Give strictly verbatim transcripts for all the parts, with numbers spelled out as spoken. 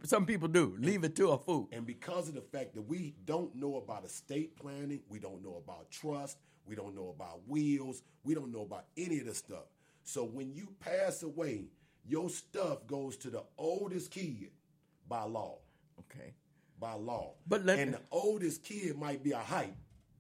some people do. Leave it to a fool. And because of the fact that we don't know about estate planning, we don't know about trust, we don't know about wills, we don't know about any of this stuff. So when you pass away, your stuff goes to the oldest kid by law. Okay. By law. But let and the oldest kid might be a hype,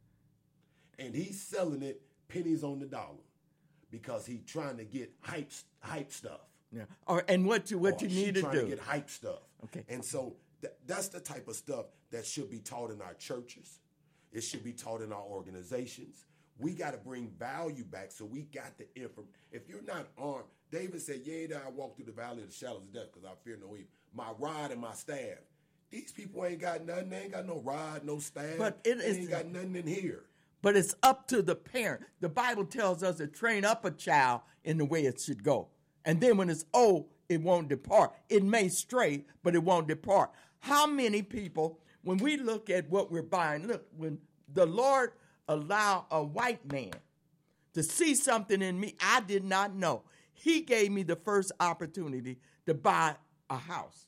and he's selling it pennies on the dollar because he's trying to get hype hype stuff. Yeah. Or and what you what or you need to trying do. to get hype stuff. Okay. And so th- that's the type of stuff that should be taught in our churches. It should be taught in our organizations. We got to bring value back. So we got the info. If you're not armed, David said, "Yea, though I walk through the valley of the shadows of death, because I fear no evil. My rod and my staff." These people ain't got nothing. They ain't got no rod, no staff. But it they is, ain't got nothing in here. But it's up to the parent. The Bible tells us to train up a child in the way it should go. And then when it's old, it won't depart. It may stray, but it won't depart. How many people, when we look at what we're buying, look, when the Lord allowed a white man to see something in me I did not know, he gave me the first opportunity to buy a house.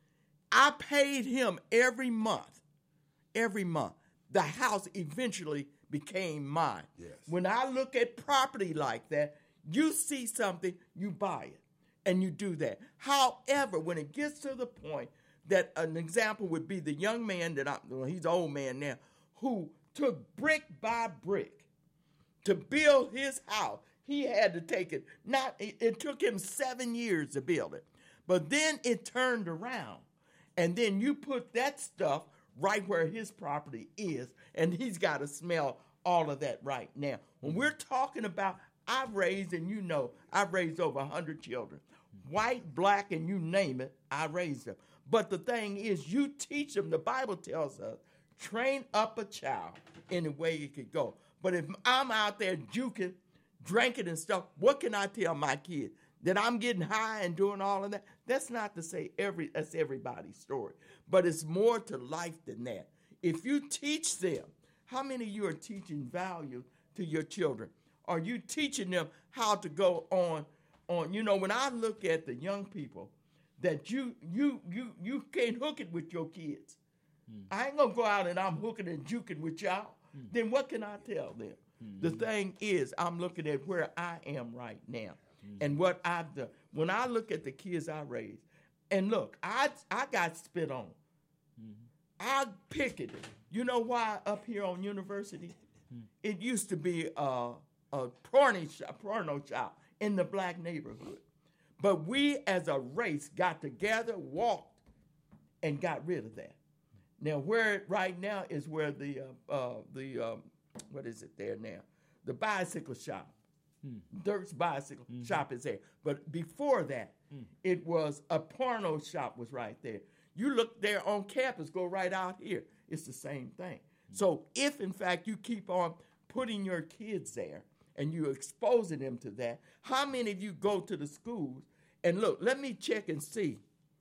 I paid him every month, every month. The house eventually became mine. Yes. When I look at property like that, you see something, you buy it, and you do that. However, when it gets to the point that an example would be the young man that I, well, he's an old man now, who took brick by brick to build his house. He had to take it. Not it, it took him seven years to build it, but then it turned around. And then you put that stuff right where his property is, and he's got to smell all of that right now. When we're talking about, I've raised, and you know, I've raised over one hundred children. White, black, and you name it, I raised them. But the thing is, you teach them, the Bible tells us, train up a child in the way it could go. But if I'm out there juking, drinking and stuff, what can I tell my kids? That I'm getting high and doing all of that? That's not to say every that's everybody's story. But it's more to life than that. If you teach them, how many of you are teaching value to your children? Are you teaching them how to go on, on? You know, when I look at the young people, that you you you you can't hook it with your kids. Mm. I ain't gonna go out and I'm hooking and juking with y'all. Mm. Then what can I tell them? Mm. The thing is, I'm looking at where I am right now. Mm-hmm. And what I've done. When I look at the kids I raised, and look, I I got spit on. Mm-hmm. I picketed. You know why up here on University? Mm-hmm. It used to be a, a porno shop, porno shop in the black neighborhood. But we as a race got together, walked, and got rid of that. Now where it right now is where the, uh, uh, the um, what is it there now? The bicycle shop. Hmm. Dirk's bicycle mm-hmm. shop is there. But before that, mm. it was a porno shop was right there. You look there on campus, go right out here. It's the same thing. Mm. So if, in fact, you keep on putting your kids there and you're exposing them to that, how many of you go to the schools and look, let me check and see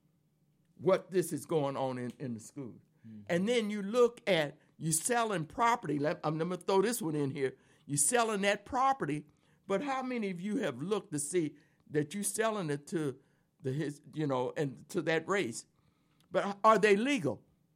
what this is going on in, in the schools. Mm. And then you look at, you selling property. Let, I'm going to throw this one in here. You're selling that property. But how many of you have looked to see that you're selling it to the his, you know, and to that race? But are they legal?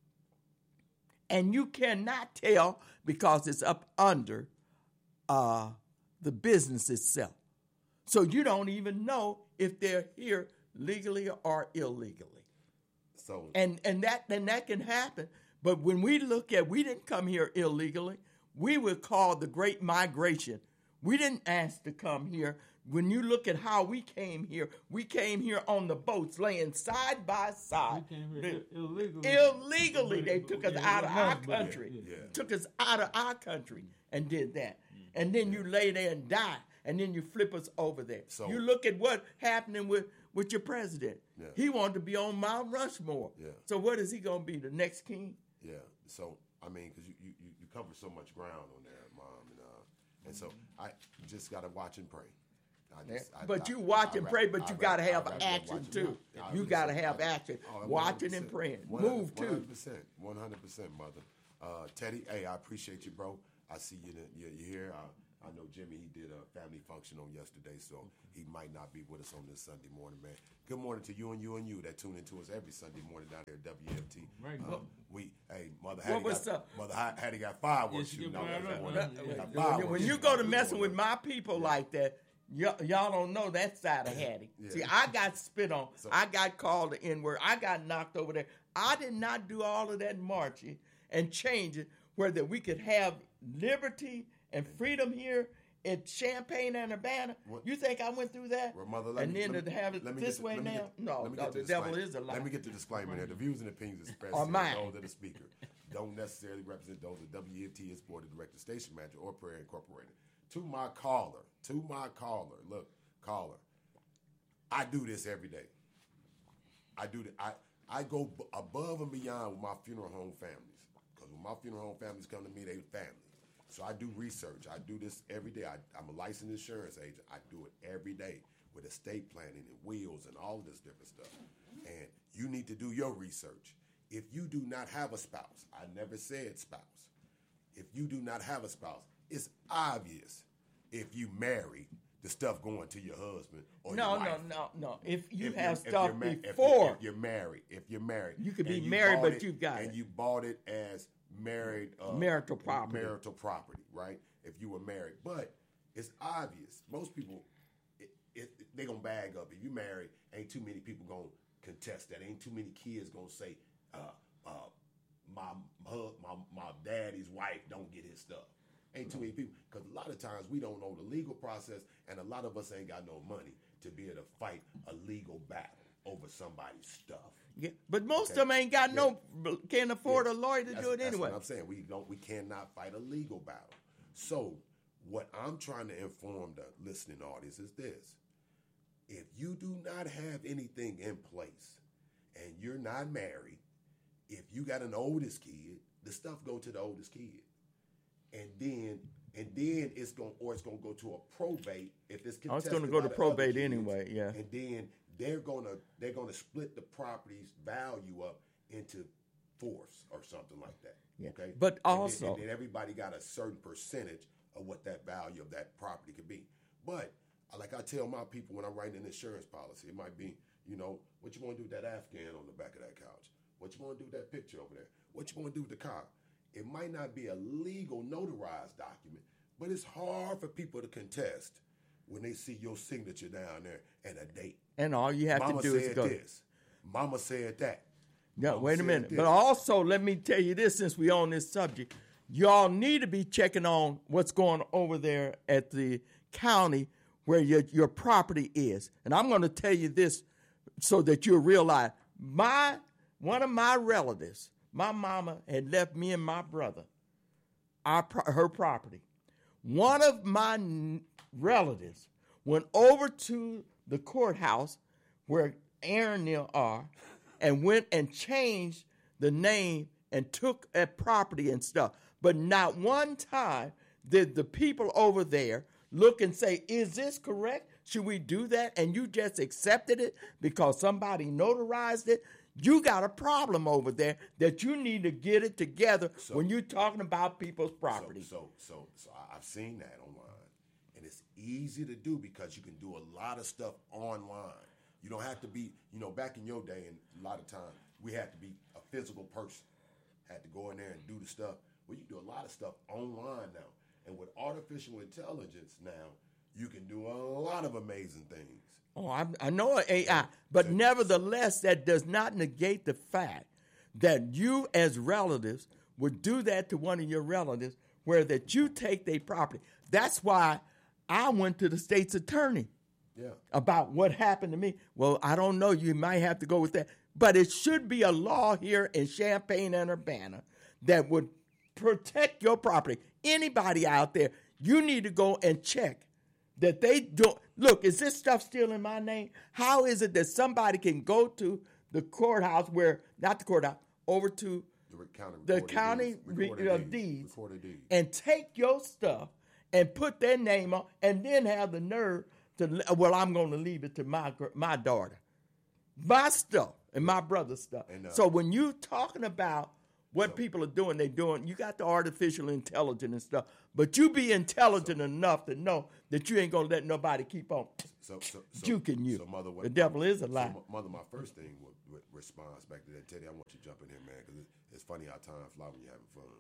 And you cannot tell because it's up under uh, the business itself. So you don't even know if they're here legally or illegally. So and and that and that can happen. But when we look at, we didn't come here illegally. We were called the Great Migration. We didn't ask to come here. When you look at how we came here, we came here on the boats, laying side by side. We came here illegally. Illegally, they took us Yeah, out of yeah, our yeah, country. yeah. Took us out of our country and did that. And then you lay there and die, and then you flip us over there. So- you look at what happening with, with your president. Yeah. He wanted to be on Mount Rushmore. Yeah. So what is he going to be, the next king? Yeah. So I mean, because you, you you cover so much ground on there, Mom, and uh, and so I just gotta watch and pray. I just, I, But I, you watch I, and I, pray, but I, you I, got to I, have I, I, action watch too. it. You I- got to have I- action. oh, Watching and praying. one Move hundred too. percent, one hundred percent, mother. Uh, Teddy, hey, I appreciate you, bro. I see you. You're, you're here. I, I know Jimmy, he did a family function on yesterday, so he might not be with us on this Sunday morning, man. Good morning to you and you and you that tune into us every Sunday morning down there at W F T. Right. Um, we, hey, Mother Hattie, what's got, up? Mother Hattie got fireworks Yeah, she shooting got out there. fireworks. morning. Yeah, We yeah. got When, fireworks when you shooting go out to there messing morning. with my people like that, y- y'all don't know that side of Hattie. Yeah. See, I got spit on. So- I got called the N-word. I got knocked over there. I did not do all of that marching and changing where that we could have liberty and freedom here in Champaign and Urbana. What- You think I went through that? Well, Mother, let and me, then let to me, have it let me this get, way let me now? get, no, let me no get the the devil disclaimer. is a lie. Let me get the disclaimer here. The views and opinions expressed Are here, mine. those of the speaker don't necessarily represent those of W F T, its board of directors, station manager, or Prayer Incorporated. To my caller, to my caller, look, caller, I do this every day. I do that. I, I go b- above and beyond with my funeral home families. Because when my funeral home families come to me, they family. So I do research. I do this every day. I, I'm a licensed insurance agent. I do it every day with estate planning and wills and all this different stuff. And you need to do your research. If you do not have a spouse, I never said spouse. If you do not have a spouse, it's obvious if you marry the stuff going to your husband or No, your wife. no, no, no. If you If have you're- if stuff you're ma- if before, you're, if you're married, if you're married, You could and be married, bought but it- you got and it. you bought it as married uh, Marital property. marital property, right? If you were married, but it's obvious. Most people, it, it, they gonna bag up. If you married, ain't too many people gonna contest that. Ain't too many kids gonna say, uh, uh, my hu- my my daddy's wife don't get his stuff. Ain't too many people, because a lot of times we don't know the legal process, and a lot of us ain't got no money to be able to fight a legal battle over somebody's stuff. yeah, but most Okay. of them ain't got no, can't afford Yeah, a lawyer to that's- do it that's anyway. what I'm saying. We don't. We cannot fight a legal battle. So, what I'm trying to inform the listening audience is this: if you do not have anything in place, and you're not married, if you got an oldest kid, the stuff go to the oldest kid, and then and then it's going or it's going to go to a probate if it's Oh, it's contested gonna go by to the other probate kids, anyway, yeah. and then they're gonna they're gonna split the property's value up into fourths or something like that. Yeah. Okay, But And then- also- and then everybody got a certain percentage of what that value of that property could be. But uh, like I tell my people when I'm writing an insurance policy, it might be, you know, what you want to do with that Afghan on the back of that couch? What you want to do with that picture over there? What you want to do with the car? It might not be a legal notarized document, but it's hard for people to contest when they see your signature down there and a date. And all you have Mama to do said is go. this. Mama said that. No, Mama wait a said minute. this. But also, let me tell you this since we on this subject. Y'all need to be checking on what's going over there at the county where your, your property is. And I'm going to tell you this so that you'll realize my one of my relatives, my mama had left me and my brother our pro- her property. One of my n- relatives went over to the courthouse where Aaron and them are and went and changed the name and took that property and stuff. But not one time did the people over there look and say, is this correct? Should we do that? And you just accepted it because somebody notarized it. You got a problem over there that you need to get it together when you're talking about people's property. So, so, so, so I- I've seen that online, and it's easy to do because you can do a lot of stuff online. You don't have to be, you know, back in your day, and a lot of times we had to be a physical person, had to go in there and do the stuff. Well, you do a lot of stuff online now, and with artificial intelligence now, you can do a lot of amazing things. Oh, I, I know A I, but nevertheless, that does not negate the fact that you, as relatives, would do that to one of your relatives, where that you take their property. That's why I went to the state's attorney Yeah. about what happened to me. Well, I don't know. You might have to go with that, but it should be a law here in Champaign and Urbana that would protect your property. Anybody out there, you need to go and check that they don't. Look, is this stuff still in my name? How is it that somebody can go to the courthouse where, not the courthouse, over to The re- county the recorded county deeds, re- recorded uh, deeds, deeds recorded deeds. and take your stuff and put their name on and then have the nerve to, well, I'm going to leave it to my gr- my daughter. My stuff and my brother's stuff. And, uh, so when you talking about what So- people are doing, they're doing. You got the artificial intelligence and stuff, but you be intelligent enough to know that you ain't gonna let nobody keep on So, so, so, juking you. So mother, what, The devil is a so, lie. mother, my first thing with, with response back to that, Teddy, I want you to jump in here, man, because it, it's funny how time flies when you're having fun.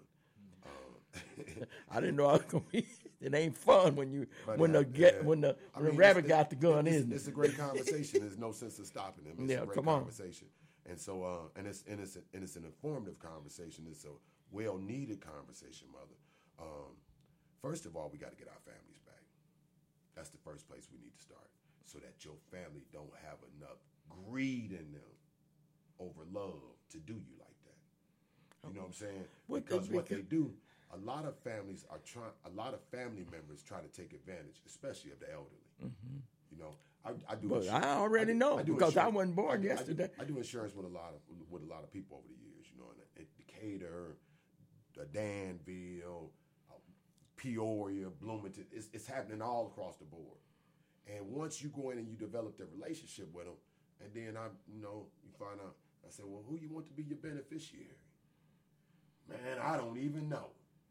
Um, I didn't know I was gonna be. It ain't fun when you But, when uh, the get yeah. when the, I when the mean, rabbit it's- got the gun, it's, isn't it's it? a great conversation. There's no sense of stopping them. It's Yeah, a great come on. conversation. And so, uh, and it's and it's, a, and it's an informative conversation. It's a well needed conversation, mother. Um, first of all, we got to get our families back. That's the first place we need to start, so that your family don't have enough greed in them over love to do you like that. You know what I'm saying? What- Because what because- they do, a lot of families are trying. A lot of family members try to take advantage, especially of the elderly. You know, I, I do. But insur- I already do- know do because I insurance- wasn't born I do- I do- yesterday. I do insurance with a lot of with a lot of people over the years. You know, in, in Decatur, uh, Danville, uh, Peoria, Bloomington. It's, it's happening all across the board. And once you go in and you develop that relationship with them, and then I, you know, you find out. I said, well, who you want to be your beneficiary? Man, I don't even know.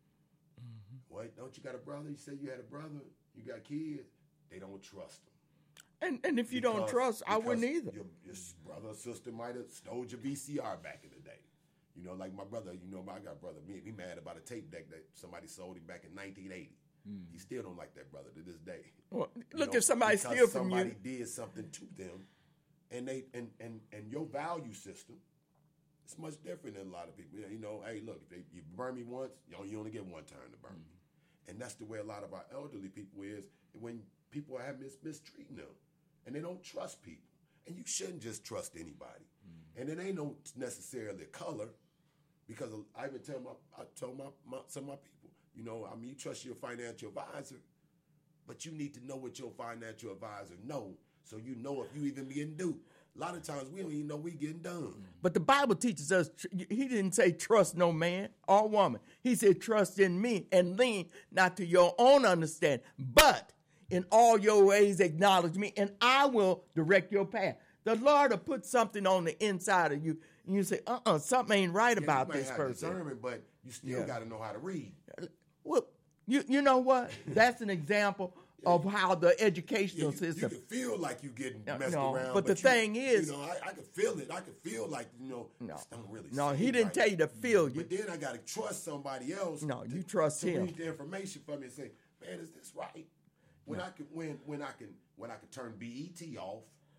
Mm-hmm. What? Don't you got a brother? You said you had a brother. You got kids. They don't trust them. And and if you don't Because- trust, I wouldn't because either. Your, your brother or sister might have stole your V C R back in the day. You know, like my brother, you know, I got a brother, me, he mad about a tape deck that somebody sold him back in nineteen eighty. He still don't like that brother to this day. Well, You look, know, if somebody because steal from somebody you, did something to them, and they and, and, and your value system, it's much different than a lot of people. You know, hey, look, if they, you burn me once, you, know, you only get one time to burn me. And that's the way a lot of our elderly people is when people are mis- mistreating them and they don't trust people. And you shouldn't just trust anybody. Mm. And it ain't no necessarily color because I even tell my, I told my, my some of my people, you know, I mean, you trust your financial advisor, but you need to know what your financial advisor know so you know if you even getting duped. A lot of times we don't even know we getting done. but the Bible teaches us. He didn't say trust no man or woman. He said trust in me and lean not to your own understanding, but in all your ways acknowledge me, and I will direct your path. The Lord will put something on the inside of you, and you say, "Uh-uh, something ain't right Yeah, about you might this have person." discernment, but you still Yeah. got to know how to read. Well, you you know what? That's an example of how the Yeah, educational you, system. you can feel like you're getting No, messed no, around. but the you- thing is- you know, I, I can feel it. I can feel like, you know, No. this don't really No, seem he didn't right. tell you to feel you. But then I got to trust somebody else. No, to, you trust to him. read the information for me and say, man, is this right? When I can, when when I can, when I can turn B E T off,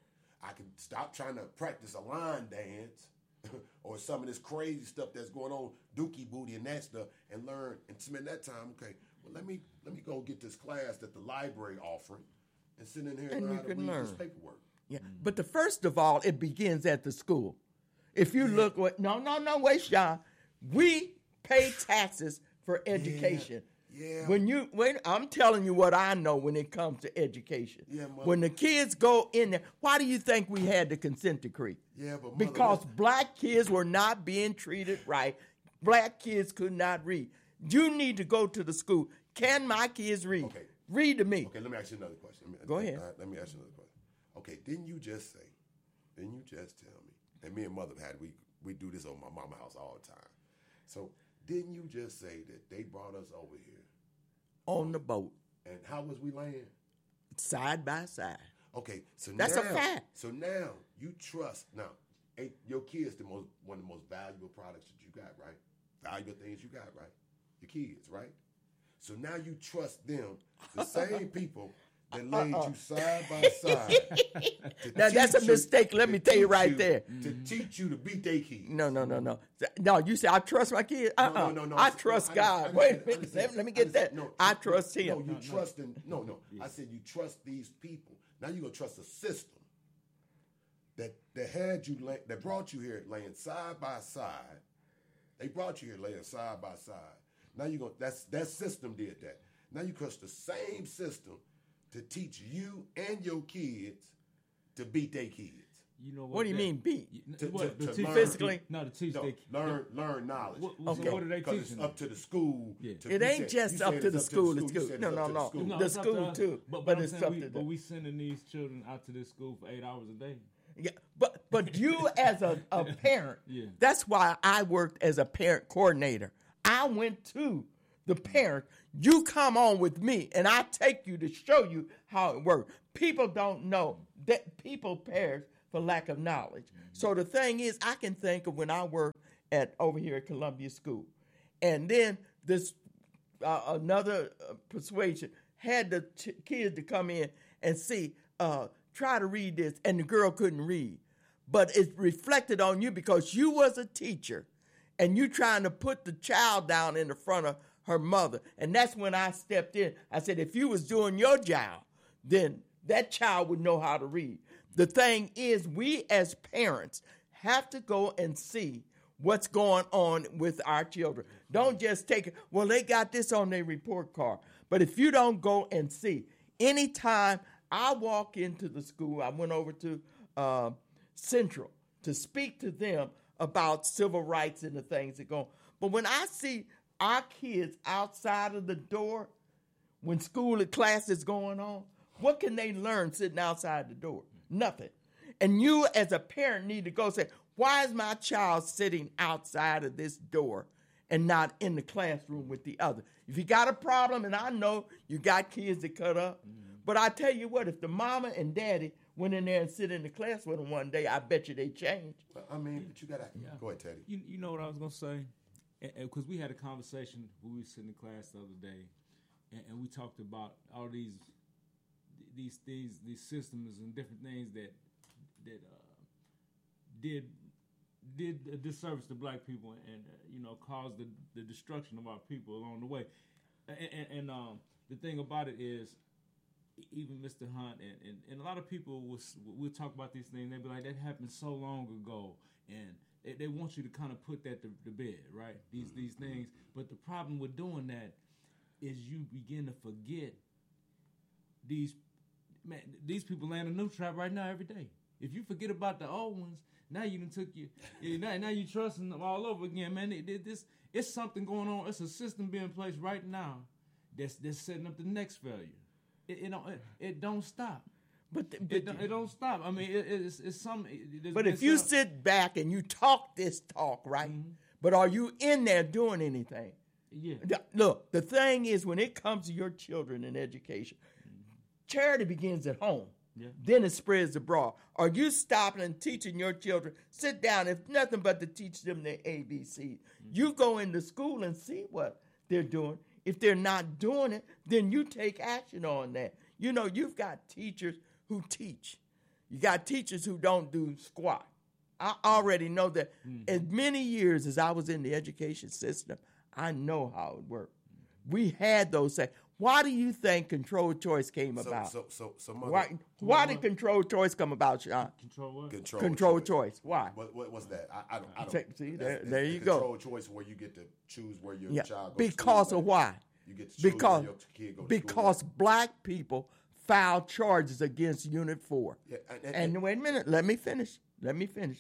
I can stop trying to practice a line dance. Or some of this crazy stuff that's going on, dookie booty and that stuff, and learn and spend that time. Okay, well let me let me go get this class that the library offering, and sit in here and, And learn you how to can read this learn. paperwork. Yeah, but the first of all, it begins at the school. If you look, what no, no, no, wait, Sean. We pay taxes for education. yeah. When you when I'm telling you what I know when it comes to education. Yeah, mother. when the kids go in there, why do you think we had the consent decree? Yeah, but mother, Because listen. black kids were not being treated right. Black kids could not read. You need to go to the school. Can my kids read? Okay. Read to me. Okay, let me ask you another question. Let me, Go ahead. uh, let me ask you another question. Okay, didn't you just say? Didn't you just tell me? And me and mother had we we do this over my mama house all the time. So didn't you just say that they brought us over here? On the boat, And how was we laying? side by side. Okay, so That's a now, fact. So now you trust. Now, ain't your kids the most one of the most valuable products that you got, right? Valuable things you got, right? Your kids, right? So now you trust them, the same people that laid you side by side. to Now, that's a teach you- mistake, let to me tell you teach right there. To teach you to beat their kids. No, no, no, no. No, you say I trust my kids. Uh, uh No, no, no. I said- trust no, God. understand- Wait a understand- minute. Let, let me I get that. understand. No, I no, trust no, him. No, you trust in. No, no. I said you trust these people. Now you're gonna trust a system that that had you lay, that brought you here laying side by side. They brought you here laying side by side. Now you go. That's that system did that. Now you trust the same system to teach you and your kids to beat their kids. You know what? What do you that- mean beat? You- To- what, to- to to teach learn- Physically? No, to teach No, their learn learn knowledge. What, Okay. so what are they Because it's teaching? up to the school. Yeah. to- It you ain't said- just you up said to it's the school. You It's said good. it's No, up no, to no. school. No, The it's up to school us. too, But, but I'm it's saying up we, to but them. we sending these children out to this school for eight hours a day. Yeah, but but you as a, a parent, Yeah. that's why I worked as a parent coordinator. I went to the parent. You come on with me, and I take you to show you how it works. People don't know that people perish for lack of knowledge. Mm-hmm. So the thing is, I can think of when I worked at over here at Columbia School, and then this uh, another uh, persuasion had the t- kids to come in and see, uh, try to read this, and the girl couldn't read. But it reflected on you because you was a teacher, and you trying to put the child down in the front of her mother. And that's when I stepped in. I said, if you was doing your job, then that child would know how to read. The thing is, we as parents have to go and see what's going on with our children. Don't just take it, well, they got this on their report card. But if you don't go and see, anytime I walk into the school, I went over to uh, Central to speak to them about civil rights and the things that go on. But when I see our kids outside of the door, when school and class is going on, what can they learn sitting outside the door? Nothing. And you as a parent need to go say, why is my child sitting outside of this door and not in the classroom with the other? If you got a problem, and I know you got kids that cut up, mm-hmm. but I tell you what, if the mama and daddy went in there and sit in the class with them one day, I bet you they change. I mean, but you got to yeah. Go ahead, Teddy. You, you know what I was going to say? Because we had a conversation when we were sitting in class the other day, and, and we talked about all these these these these systems and different things that that uh, did did a disservice to black people and uh, you know caused the, the destruction of our people along the way. And, and, and um, the thing about it is, even Mister Hunt and, and, and a lot of people will will talk about these things. They'll be like, that happened so long ago, and they, they want you to kind of put that to, to bed, right? These these things. But the problem with doing that is you begin to forget these man. These people land a new trap right now every day. If you forget about the old ones, now you done took you. Now, now you trusting them all over again, man. It, it, this it's something going on. It's a system being placed right now that's that's setting up the next failure. It, it don't it, it don't stop. But, the, but it, don't, it don't stop. I mean, it, it's it's some. It, but if you uh, sit back and you talk this talk, right? Mm-hmm. But are you in there doing anything? Yeah. Look, the thing is, when it comes to your children and education, mm-hmm. charity begins at home. Yeah. Then it spreads abroad. Are you stopping and teaching your children? Sit down, if nothing but to teach them their A B C. Mm-hmm. You go into school and see what they're doing. If they're not doing it, then you take action on that. You know, you've got teachers who teach. You got teachers who don't do squat. I already know that. Mm-hmm. As many years as I was in the education system, I know how it worked. We had those things. Why do you think controlled choice came so, about? So, so, so mother, why why did controlled choice come about, Sean? Control what? Control, control choice. choice. Why? What, what, what's that? I, I don't. I don't Take, see, there, that's, there that's you the go. Control choice where you get to choose where your yeah. child goes Because to school, of why? You get to choose because where your kid goes because to school. black people filed charges against Unit Four. Yeah, and, and, and, and wait a minute. Let me finish. Let me finish.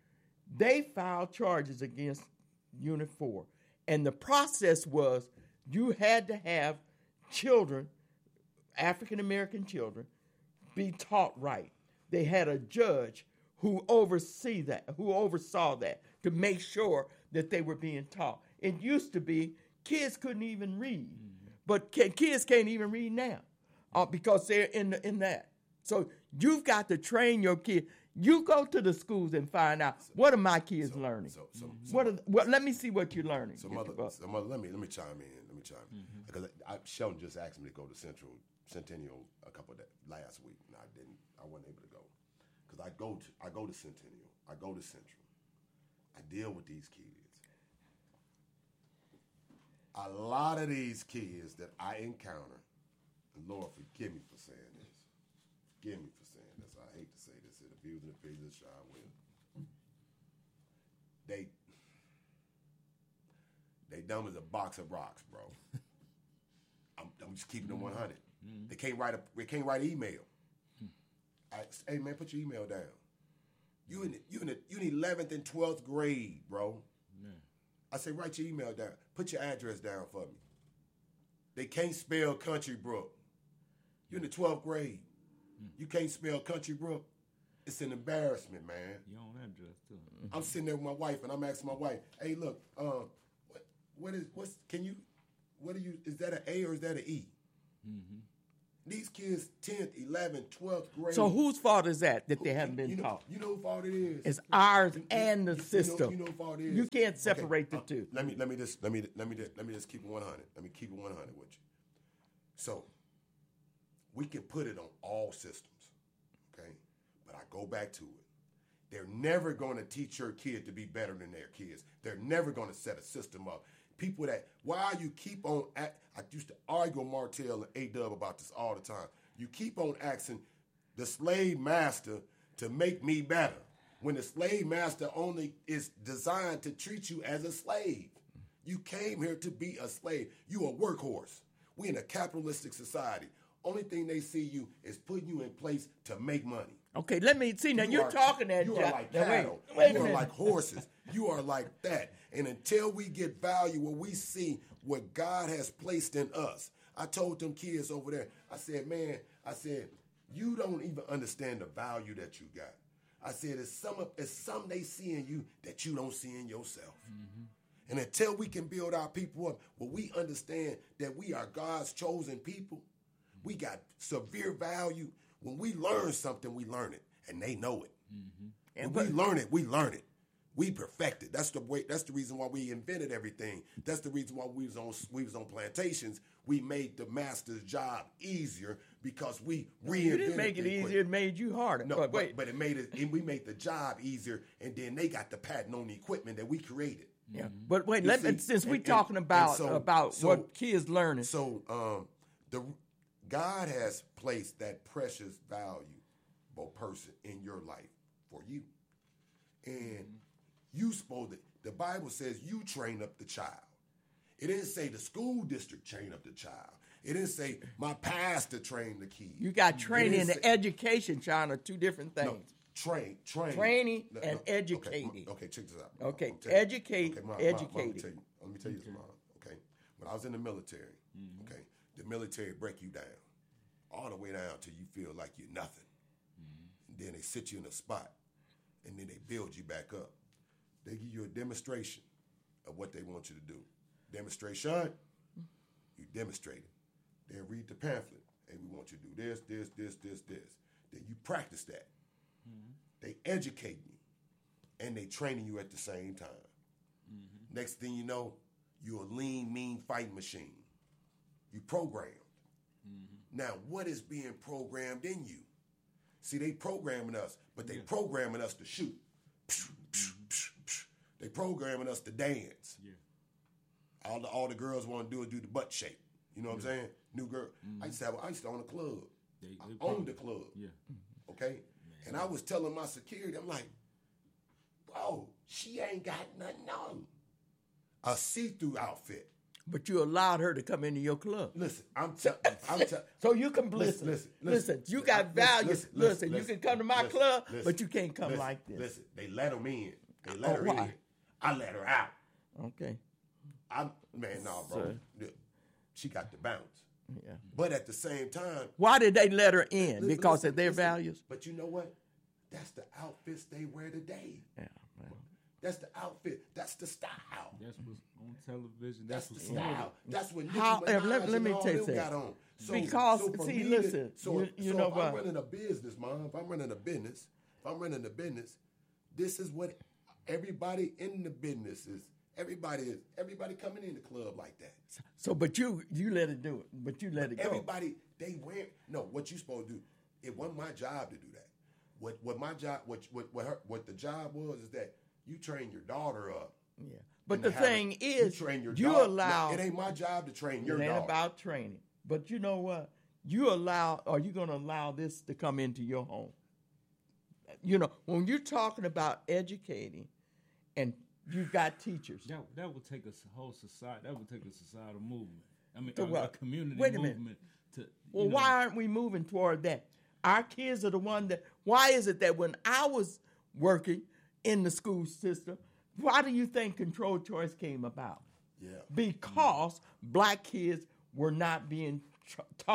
They filed charges against Unit Four, and the process was you had to have children, African American children, be taught right. They had a judge who oversee that, who oversaw that to make sure that they were being taught. It used to be kids couldn't even read, mm-hmm. but kids can't even read now uh, because they're in the, in that. So you've got to train your kid. You go to the schools and find out so, what are my kids so, learning. So, so, mm-hmm. what are well, let me see what you're learning. So, mother, so mother, let me let me chime in. Let me chime in mm-hmm. because I, I, Sheldon just asked me to go to Central Centennial a couple of days last week, and I didn't. I wasn't able to go because I go to I go to Centennial. I go to Central. I deal with these kids. A lot of these kids that I encounter, and Lord forgive me for saying this. Forgive me for saying this. I hate to say this. It abuse and abuse Sean Will. They they dumb as a box of rocks, bro. I'm, I'm just keeping them one hundred. Mm-hmm. They can't write a they can't write email. I, hey man, put your email down. You in the, you in the, you in eleventh and twelfth grade, bro. Man. I say write your email down. Put your address down for me. They can't spell Country Brook. You're in the twelfth grade. Mm. You can't spell Country Brook. It's an embarrassment, man. You own that dress too. I'm sitting there with my wife, and I'm asking my wife, "Hey, look, um, what, what is what's can you, what are you? Is that an A or is that an E?" Mm-hmm. These kids, tenth, eleventh, twelfth grade. So whose fault is that that they Who- haven't been you know, taught? You know whose fault it is? It's ours You- you- and the you know- system. You know whose fault it is? You can't separate Okay, the uh, two. Let me let me just let me let me let me just keep it one hundred. Let me keep it one hundred with you. So we can put it on all systems, okay? But I go back to it. They're never going to teach your kid to be better than their kids. They're never going to set a system up. People that, why you keep on, act, I used to argue with Martell and A-Dub about this all the time. You keep on asking the slave master to make me better when the slave master only is designed to treat you as a slave. You came here to be a slave. You a workhorse. We in a capitalistic society. Only thing they see you is putting you in place to make money. Okay, let me see. Now You you're are- talking that. You Jack. are like Now, wait, cattle. wait a you are minute. like horses. You are like that. And until we get value, where we see what God has placed in us, I told them kids over there. I said, man, I said, you don't even understand the value that you got. I said, it's some of, it's some they see in you that you don't see in yourself. Mm-hmm. And until we can build our people up, where we understand that we are God's chosen people, we got severe value. When we learn something, we learn it, and they know it. Mm-hmm. And when we learn it, we learn it. We perfect it. That's the way. That's the reason why we invented everything. That's the reason why we was on we was on plantations. We made the master's job easier because we reinvented. You didn't make it the easier; equipment. it made you harder. No, but but, wait, but it made it. And we made the job easier, and then they got the patent on the equipment that we created. yeah. But wait, You let see, me, since and- we're and- talking and about so- about so- what kids learning, So um, the God has placed that precious, valuable person in your life for you, and you supposed to. The Bible says you train up the child. It didn't say the school district train up the child. It didn't say my pastor trained the kid. you got It training didn't and say- education, John, are two different things. No, train, train. Training No, and no, okay, educating. ma- Okay, check this out. Okay, I'm telling you. educate, Ma- ma- ma- Let me educating. tell you, let me tell you this, Mom. Okay, when I was in the military, okay, the military break you down all the way down till you feel like you're nothing. And then they sit you in a spot, and then they build you back up. They give you a demonstration of what they want you to do. Demonstration, you demonstrate it. They read the pamphlet. Hey, we want you to do this, this, this, this, this. Then you practice that. They educate you, and they training you at the same time. Mm-hmm. Next thing you know, you're a lean, mean fighting machine. You programmed. Mm-hmm. Now, what is being programmed in you? See, they programming us, but they yeah. programming us to shoot. They programming us to dance. Yeah. All the all the girls want to do is do the butt shake. You know what yeah. I'm saying? New girl. Mm-hmm. I used to have. I used to own a club. They, they I owned the club. Yeah. Okay. Man. And I was telling my security, I'm like, bro, she ain't got nothing on. A see-through outfit. But you allowed her to come into your club. Listen, I'm telling. I'm te- so you can listen. Listen, listen. listen you got value. Listen, listen, listen, listen, you can come to my listen, club, listen, but you can't come listen, like this. Listen, they let them in. They let oh, her why? in. I let her out. Okay. I'm man, no, bro. So, she got to bounce. Yeah. But at the same time, why did they let her in? Listen, because listen, of their listen, values. But you know what? That's the outfits they wear today. Yeah, man. That's the outfit. That's the style. That's what's on television. That's, That's the what's style. That's what Nicki How, Minaj let, let me and all tell you them that. got on. So, because so for see, me listen, to, so, you, you so know if what? I'm running a business, Mom, if I'm running a business, if I'm running a business, this is what everybody in the business is. Everybody is. Everybody coming in the club like that. So, but you you let it do it. But you let it go. Everybody, they wear. No, what you supposed to do? It wasn't my job to do that. What what my job, what what what, her, what the job was is that you train your daughter up. Yeah. But the thing a, is, you, train your you daughter. allow. It ain't my job to train your daughter. It ain't daughter. about training. But you know what? You allow, are you going to allow this to come into your home? You know, when you're talking about educating and you've got teachers. That, that would take a whole society, that would take a societal movement. I mean, To a, what? a community Wait a movement. minute. To, Well, know, why aren't we moving toward that? Our kids are the one that, why is it that when I was working in the school system, why do you think controlled choice came about? Yeah. Because black kids were not being tra- taught.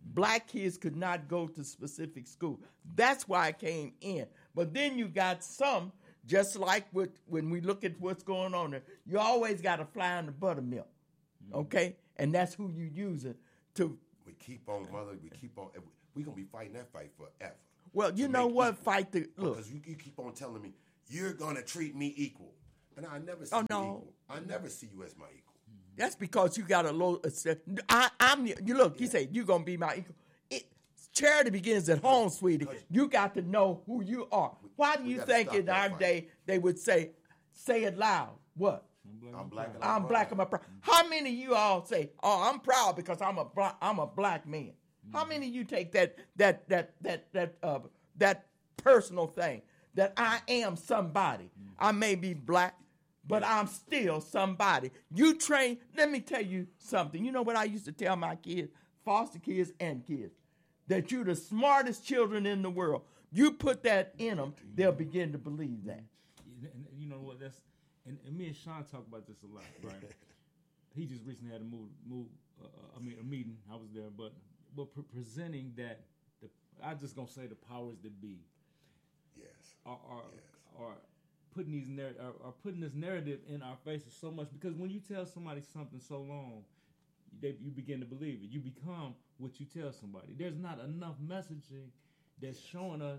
black kids could not go to specific school. That's why I came in. But then you got some, just like with, when we look at what's going on there, you always got to fly in the buttermilk, okay? And that's who you using to. We keep on, mother. We keep on. We're gonna be fighting that fight forever. Well, you know what? Equal. Fight the look. Because you, you keep on telling me you're gonna treat me equal, and I never see oh, you no. equal. I never see you as my equal. That's because you got a low. I, I'm. You look. You say you're gonna be my equal. It, charity begins at home, sweetie. You got to know who you are. Why do you think in our fight. day they would say, "Say it loud"? What? I'm black. And I'm, I'm black and I'm proud. How many of you all say, "Oh, I'm proud because I'm a black, I'm a black man"? Mm-hmm. How many of you take that that that that that uh, that personal thing that I am somebody? Mm-hmm. I may be black, but I'm still somebody. You train. Let me tell you something. You know what I used to tell my kids, foster kids and kids, that you're the smartest children in the world. You put that in them, they'll begin to believe that. You know what? That's and, and me and Sean talk about this a lot, right? He just recently had a move, move. Uh, I mean, a meeting. I was there, but but pre- presenting that the I just gonna say the powers that be, yes, are are, yes. are putting these narr- are, are putting this narrative in our faces so much, because when you tell somebody something so long, they, you begin to believe it. You become what you tell somebody. There's not enough messaging that's showing us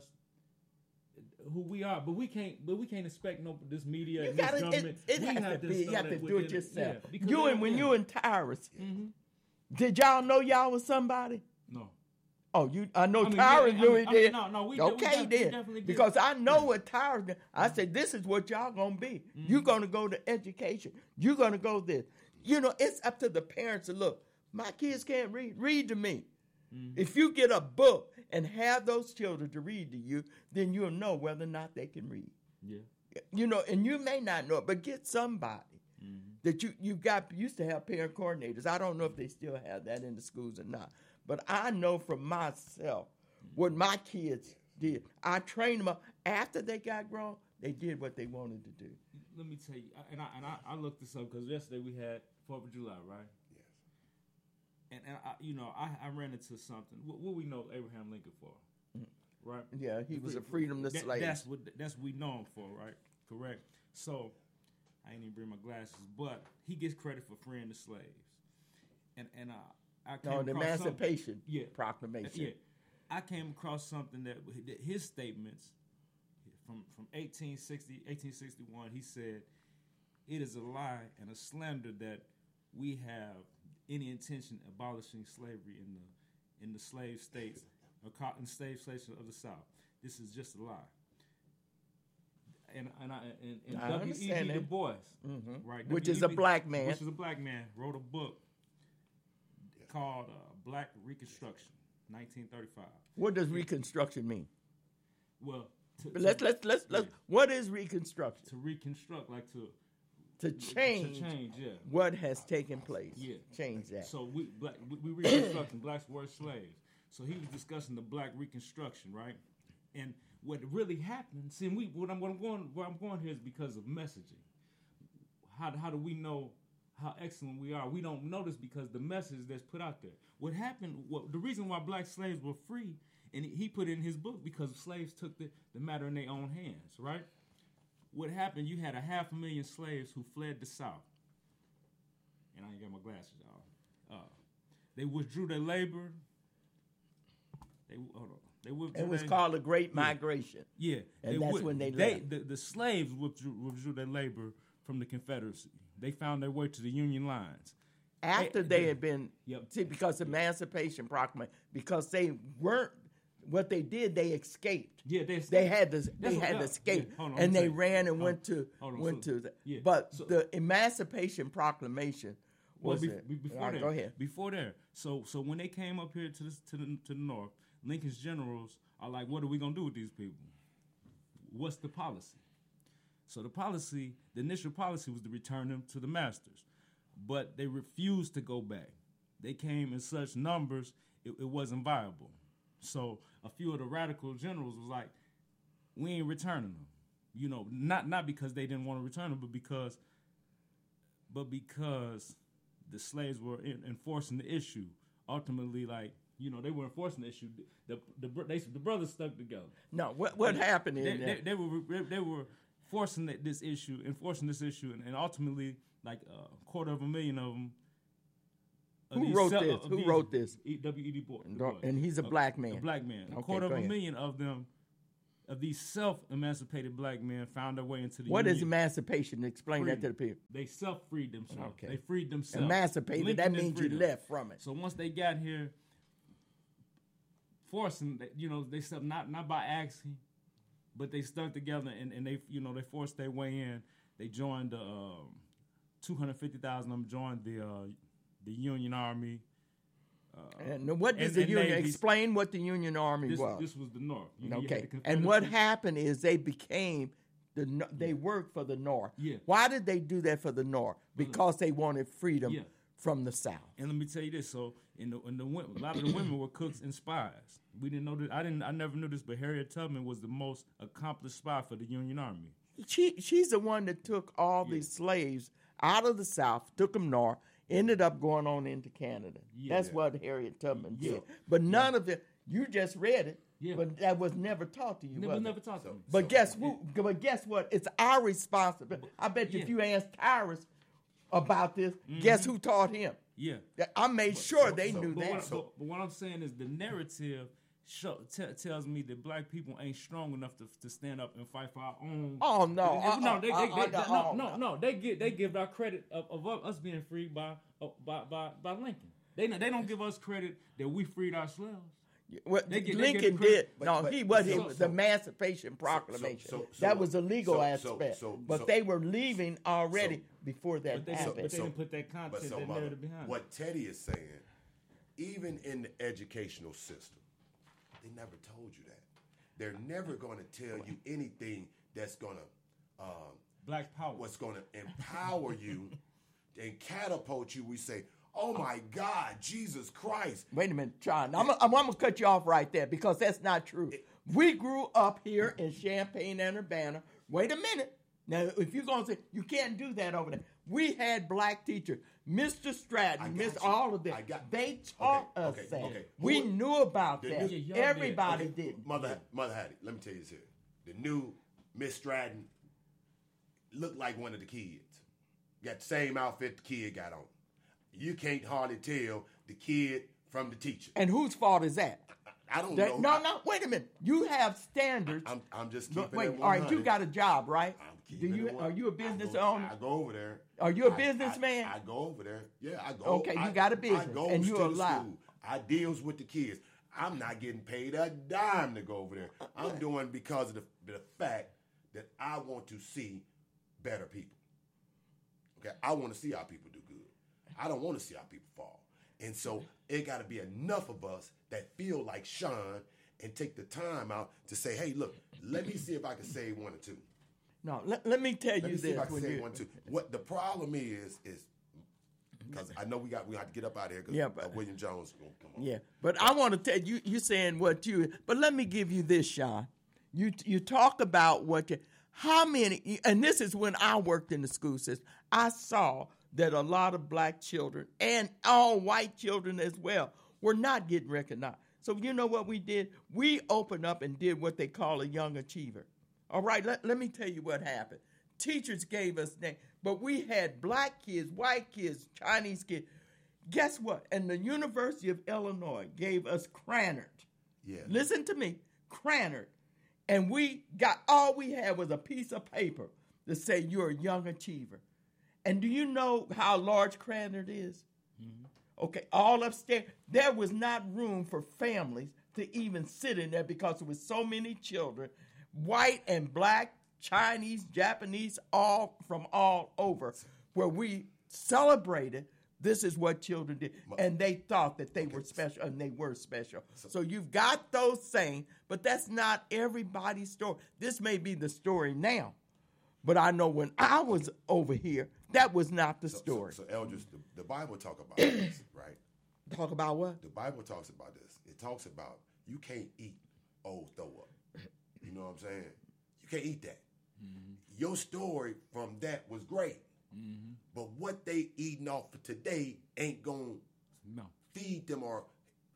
who we are, but we can't. But we can't expect no this media you and gotta, this government. It, it we has have to be. You have to do it yourself. Yeah, you and when yeah. you in Tyrus, mm-hmm. did y'all know y'all was somebody? No. Oh, you. I know I mean, Tyrus yeah, knew I mean, it I mean, did. no, no, we okay we then, definitely did. because I know what Tyrus did. I said, this is what y'all gonna be. Mm-hmm. You're gonna go to education. You're gonna go this. You know, it's up to the parents to look. My kids can't read. Read to me. Mm-hmm. If you get a book and have those children to read to you, then you'll know whether or not they can read. Yeah. You know, and you may not know it, but get somebody mm-hmm. that you, you got, used to have parent coordinators. I don't know if they still have that in the schools or not. But I know from myself mm-hmm. what my kids did. I trained them up. After they got grown, they did what they wanted to do. Let me tell you, and I, and I, I looked this up because yesterday we had fourth of July, right? And, and I, you know, I, I ran into something. What, what we know Abraham Lincoln for, right? Yeah, he was a freedom to that, slaves. That's what that's what we know him for, right? Correct. So I ain't even bring my glasses, but he gets credit for freeing the slaves. And and uh, I came no, the across Emancipation yeah, Proclamation. Yeah, I came across something that, that his statements from from eighteen sixty, eighteen sixty-one. He said, "It is a lie and a slander that we have any intention of abolishing slavery in the in the slave states or cotton slave states of the South. This is just a lie." And and I and, and I W E B Du Bois, mm-hmm. right, which W E B, is a black man, which is a black man, wrote a book called uh, Black Reconstruction, nineteen thirty-five. What does Reconstruction mean? Well, to, let's to, let's let's let's. Yeah. What is Reconstruction? To reconstruct, like to. To change, to change yeah. what has taken place. Yeah. Change that. So we black, we, we reconstructing blacks were slaves. So he was discussing the black reconstruction, right? And what really happened, see, we what I'm, what I'm going where I'm going here is because of messaging. How how do we know how excellent we are? We don't know this because the message that's put out there. What happened? What the reason why black slaves were free, and he put it in his book because slaves took the, the matter in their own hands, right? What happened, you had a half a million slaves who fled the South. And I ain't got my glasses, y'all. Uh, they withdrew their labor. They hold on. They withdrew it was their, called the Great yeah. Migration. Yeah. And they that's would, when they, they left. The, the slaves withdrew, withdrew their labor from the Confederacy. They found their way to the Union lines. After they, they had been, yep. see, because the Emancipation Proclamation, because they weren't, what they did, they escaped. Yeah, they escaped. They had to, they had to escape, yeah, on, and they ran and went to, on, went so, to. The, yeah. But so, the Emancipation Proclamation was well, be, it? before right, there. Go ahead. Before there, so so when they came up here to the to the to the north, Lincoln's generals are like, "What are we gonna do with these people? What's the policy?" So the policy, the initial policy, was to return them to the masters, but they refused to go back. They came in such numbers, it, it wasn't viable. So a few of the radical generals was like, we ain't returning them. You know, not not because they didn't want to return them, but because but because the slaves were in, enforcing the issue. Ultimately, like, You know, they were enforcing the issue. The the the, they, the brothers stuck together. No, what what happened in They, there? they, they were they were forcing this issue, enforcing this issue, and, and ultimately, like a quarter of a million of them. of Who these wrote self- this? of Who these- wrote this? E- W E D Board. And he's a black man. A black man. A Okay, quarter of go a ahead. million of them, of these self-emancipated black men, found their way into the What union. is emancipation? Explain that to the people. They self-freed themselves. Okay. They freed themselves. Emancipated, Lincoln that and means you freedom. left from it. So once they got here, forcing, you know, they stuck not not by asking, but they stuck together and, and they, you know, they forced their way in. They joined the um, two hundred fifty thousand of them joined the uh, the Union Army. And what does and- the and Union Navy- explain? What the Union Army This, was? this was the North. You know, you had Okay, the and what Confederacy. happened is they became the no- they worked for the North. Yeah. Why did they do that for the North? Because they wanted freedom Yeah. from the South. And let me tell you this: so in the in the wo- a lot of the women were cooks and spies. We didn't know that. I didn't. I never knew this, but Harriet Tubman was the most accomplished spy for the Union Army. She she's the one that took all these slaves out of the South, took them north, ended up going on into Canada. Yeah. That's what Harriet Tubman Yeah. did. But none of it. You just read it. Yeah. But that was never taught to you. Never, was it? never talked to me. But So- guess who? But guess what? It's our responsibility. I bet you if Yeah. you asked Tyrus about this, guess who taught him? Yeah. That- I made sure so- they so- knew But that. what, but, but what I'm saying is the narrative show, t- tells me that black people ain't strong enough to, to stand up and fight for our own. Oh, no. They- Uh-uh, no, they, they, uh-uh, they, uh-uh, no, uh-uh. no, no. They give they give our credit of, of us being freed by uh, by, by by Lincoln. They they don't give us credit that we freed ourselves. What They get- they Lincoln get credit, did, but- no, but- he was so- the so- Emancipation Proclamation. so- so- that was the legal so- so- aspect. so- but so- they were leaving already so- before that But they, happened. but they So- didn't put that But content, so, that mother, narrative behind it. what Teddy is saying, even in the educational system, they never told you that. They're never going to tell you anything that's going to, um, Black power. what's going to empower you and catapult you. We say, oh my God, Jesus Christ. Wait a minute, John. I'm, I'm, I'm going to cut you off right there because that's not true. We grew up here in Champaign and Urbana. Wait a minute. Now, if you're going to say, you can't do that over there. We had black teachers. Mister I Stratton, got Mister you. all of them. I got- They taught Okay, us okay, that. okay. We Who- knew about the that. new- Yeah, y'all did. Everybody Okay, did. Mother, Mother Hattie, let me tell you this here. The new Miss Stratton looked like one of the kids. Got the same outfit the kid got on. You can't hardly tell the kid from the teacher. And whose fault is that? I don't That- know. no, I- no, wait a minute. You have standards. I'm, I'm just Look, keeping wait, it all right, you one hundred. got a job, right? I'm Do keeping you it one- are you a I business go- owner? I go over there. Are you a I- businessman? I, I go over there. Yeah, I go. Okay, you I- got a I business, go and you to the allowed. school. I deals with the kids. I'm not getting paid a dime to go over there. I'm doing because of the, the fact that I want to see better people. Okay, I want to see our people do good. I don't want to see our people fall. And so it got to be enough of us that feel like Sean and take the time out to say, hey, look, let me see if I can save one or two. No, let, let me tell Let you me see this. if I can when say you- one too. What the problem is is because I know we got we have to get up out of here because Yeah, but- uh, William Jones is gonna come on. Yeah, but I want to tell you, you saying what you, but let me give you this, Sean. You you talk about what you, how many, and this is when I worked in the school system. I saw that a lot of black children and all white children as well were not getting recognized. So you know what we did? We opened up and did what they call a young achiever. All right, let, let me tell you what happened. Teachers gave us names, but we had black kids, white kids, Chinese kids. Guess what? And the University of Illinois gave us Cranard. Yeah. Listen to me, Cranard. And we got, all we had was a piece of paper to say you're a young achiever. And do you know how large Cranard is? Mm-hmm. Okay, all upstairs. There was not room for families to even sit in there because there was so many children, white and black, Chinese, Japanese, all from all over, where we celebrated this is what children did. And they thought that they were special, and they were special. So you've got those saying, but that's not everybody's story. This may be the story now, but I know when I was over here, that was not the So, story. so, so Eldridge, the, the Bible talk about this, right? Talk about what? The Bible talks about this. It talks about you can't eat old throw up. You know what I'm saying? You can't eat that. Mm-hmm. Your story from that was great. Mm-hmm. But what they eating off of today ain't going to No. feed them or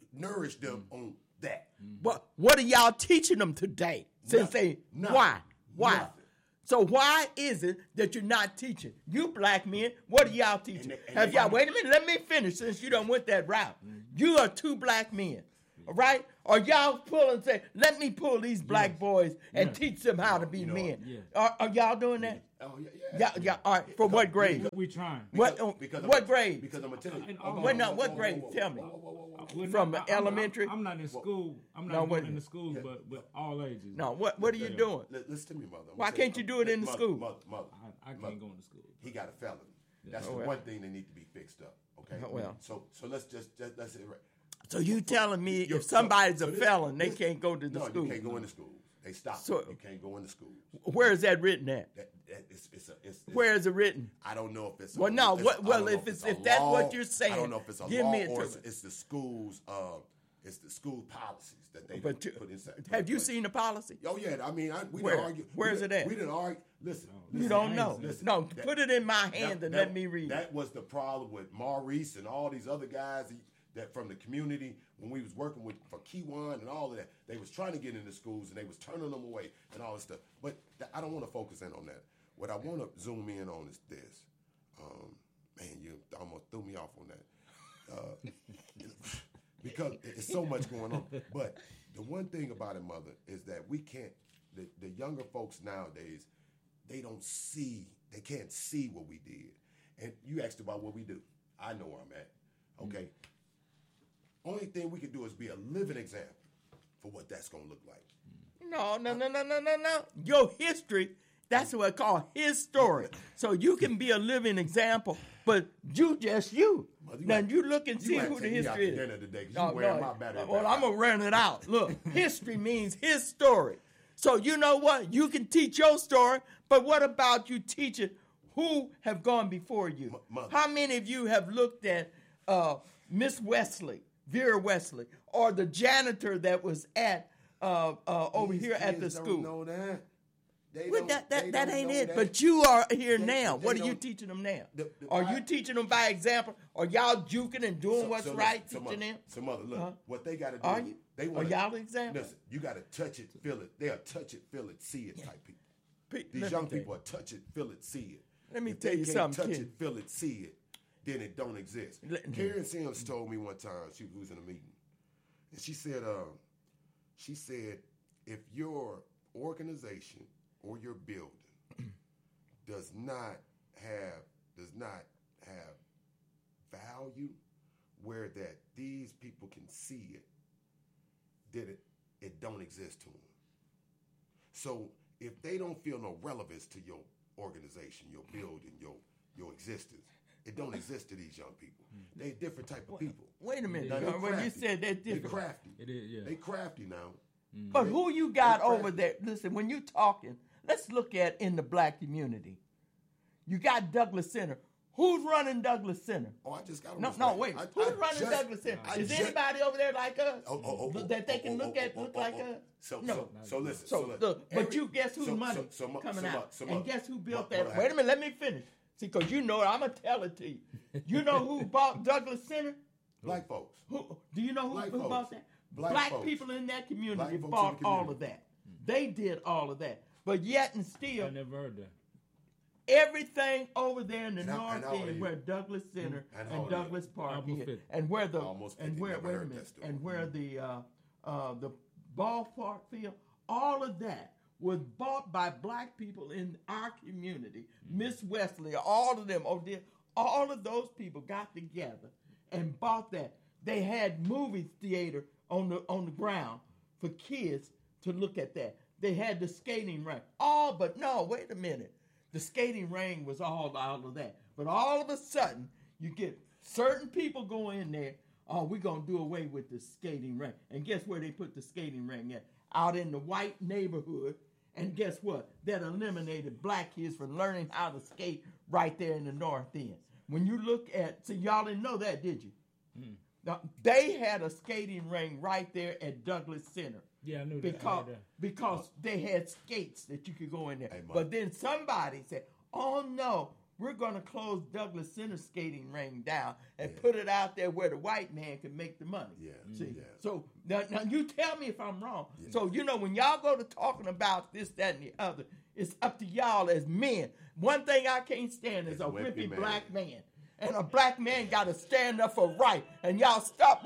nourish them on that. What what are y'all teaching them today? Since Nothing. they Nothing. why? Why? Nothing. So why is it that you're not teaching? You black men, what are y'all teaching? And they- and Have they- y'all wait a minute, let me finish since you done went that route. You are two black men. All right? Or y'all pull and say, let me pull these black boys and Yes. teach them how to be You know, men. yeah. Are, are y'all doing that? Oh yeah, yeah. Yeah, yeah. All right. For what grade? We trying. What uh, Because what I'm, grade? Because I'm gonna tell you. And Hold all- on, Wait, no, hold on, what whoa, grade? whoa, Tell whoa, me. whoa, whoa, whoa, whoa. Well, From no, I'm- elementary? I'm, I'm not in school. I'm No, not what- going in the schools, but but all ages. No, what what are you Yeah. doing? Li- Listen to me, mother. I'm Why gonna tell can't you do it in the mother, school? Mother, mother, I, I mother. can't go into school. He got a felony. That's Oh, the well. one thing that need to be fixed up. Okay. Oh, well. So so let's just, just let's. So you telling me You're- if somebody's so a this- felon, they this- can't go to the no, school? you can't go into school. They stop. So- you can't go into school. Where is that written at? That, that it's, it's a, it's, it's, Where is it written? I don't know if it's Well, a, no, it's- what- I well, don't know if it's- a if that's what law, you're saying, I don't know if it's a give law me a or it's, term. it's the school's uh, it's the school policies that they But you, put inside. put have in you place. seen the policy? Oh yeah, I mean, I, we Where? didn't argue. Where we is it didn't- at? We didn't argue. Listen, You listen, don't know. listen, No, that- put it in my hand that- and that- let me read. That was the problem with Maurice and all these other guys that from the community when we was working with for Kiwan and all of that. They was trying to get into schools and they was turning them away and all this stuff. But th- I don't want to focus in on that. What I want to zoom in on is this. Um, man, you almost threw me off on that. Uh, because it's so much going on. But the one thing about it, Mother, is that we can't, the, the younger folks nowadays, they don't see, they can't see what we did. And you asked about what we do. I know where I'm at. Okay? Only thing we can do is be a living example for what that's going to look like. No, no, no, no, no, no, no. Your history, that's what I call his story. So you can be a living example, but you just you. Mother, you Now got- you look and you see gotta who the take me out history to is. dinner today 'cause you No, wearing no. my battery Well, back I'm going to run it out. Look, history means his story. So you know what? You can teach your story, but what about you teaching who have gone before you? M- mother. How many of you have looked at uh, Miss Wesley, Vera Wesley, or the janitor that was at uh, uh, over These here at the kids school? Don't know that. They Well, don't- that they that, that don't ain't know it. that. But you are here They- now. they What are you don't- teaching them now? The- the are Bi- you teaching them by example? Or y'all juking and doing So- what's so right, listen, so teaching mother, them? So mother, look, Huh? what they got to do. Are you? They Are want y'all example? Listen, you got to touch it, feel it. They are touch it, feel it, see it type people. Pe- These let young me tell people are touch it, feel it, see it. Let me If tell they you can't something, touch Ken. it, feel it, see it, then it don't exist. Let- Karen Sims told me one time she was in a meeting, and she said, uh, she said, if your organization or your building does not have does not have value, where that these people can see it, that it it don't exist to them. So if they don't feel no relevance to your organization, your building, your your existence, it don't exist to these young people. They a different type of people. Wait a minute. Now, they uh, when you crafty. said that They different. crafty. It is, yeah. They crafty now. But They- who you got they over crafty. there? Listen, when you talking, let's look at in the black community. You got Douglas Center. Who's running Douglas Center? Oh, I just got to No, no, wait. I, Who's I running just- Douglas Center? I Is just- anybody over there like us Oh, oh, oh, that they oh, can oh, look oh, at, oh, look oh, like oh. us? So, No. so, so listen. So, look, look, but every- you guess whose so- money so- so mo- coming so mo- out? so and mo- guess who built mo- that? mo- Wait a minute, let me finish. See, because you know it, I'm going to tell it to you. You know who bought Douglas Center? Black folks. Who, do you know who, Black who folks. bought that? Black Black folks. people in that community Black folks in bought the all community. of that. They did all of that. But yet and still, I never heard that. everything over there in the And how- north and how old are end you? where Douglas Center And and, how old are you? Douglas Park Almost is, fifty. and where the Almost and fifty. where Never wait a heard minute, that story. and where the uh, uh, the ballpark field, all of that was bought by black people in our community. Miss Wesley, all of them, oh dear, all of those people got together and bought that. They had movie theater on the on the ground for kids to look at that. They had the skating rink. All but no, wait a minute. The skating ring was all out of that. But all of a sudden, you get certain people go in there, oh, we're going to do away with the skating ring. And guess where they put the skating ring at? Out in the white neighborhood. And guess what? That eliminated black kids from learning how to skate right there in the north end. When you look at, so y'all didn't know that, did you? Mm. Now, they had a skating ring right there at Douglas Center. Yeah, I knew that. I Because, heard that. because they had skates that you could go in there. Hey, Mike. but then somebody said, oh no, we're going to close Douglas Center skating ring down and yeah. put it out there where the white man can make the money. Yeah. See? Yeah. So now, now you tell me if I'm wrong. Yeah. So, you know, when y'all go to talking about this, that, and the other, it's up to y'all as men. One thing I can't stand is it's a wimpy wimpy man. black man. And a black man got to stand up for right. And y'all stop.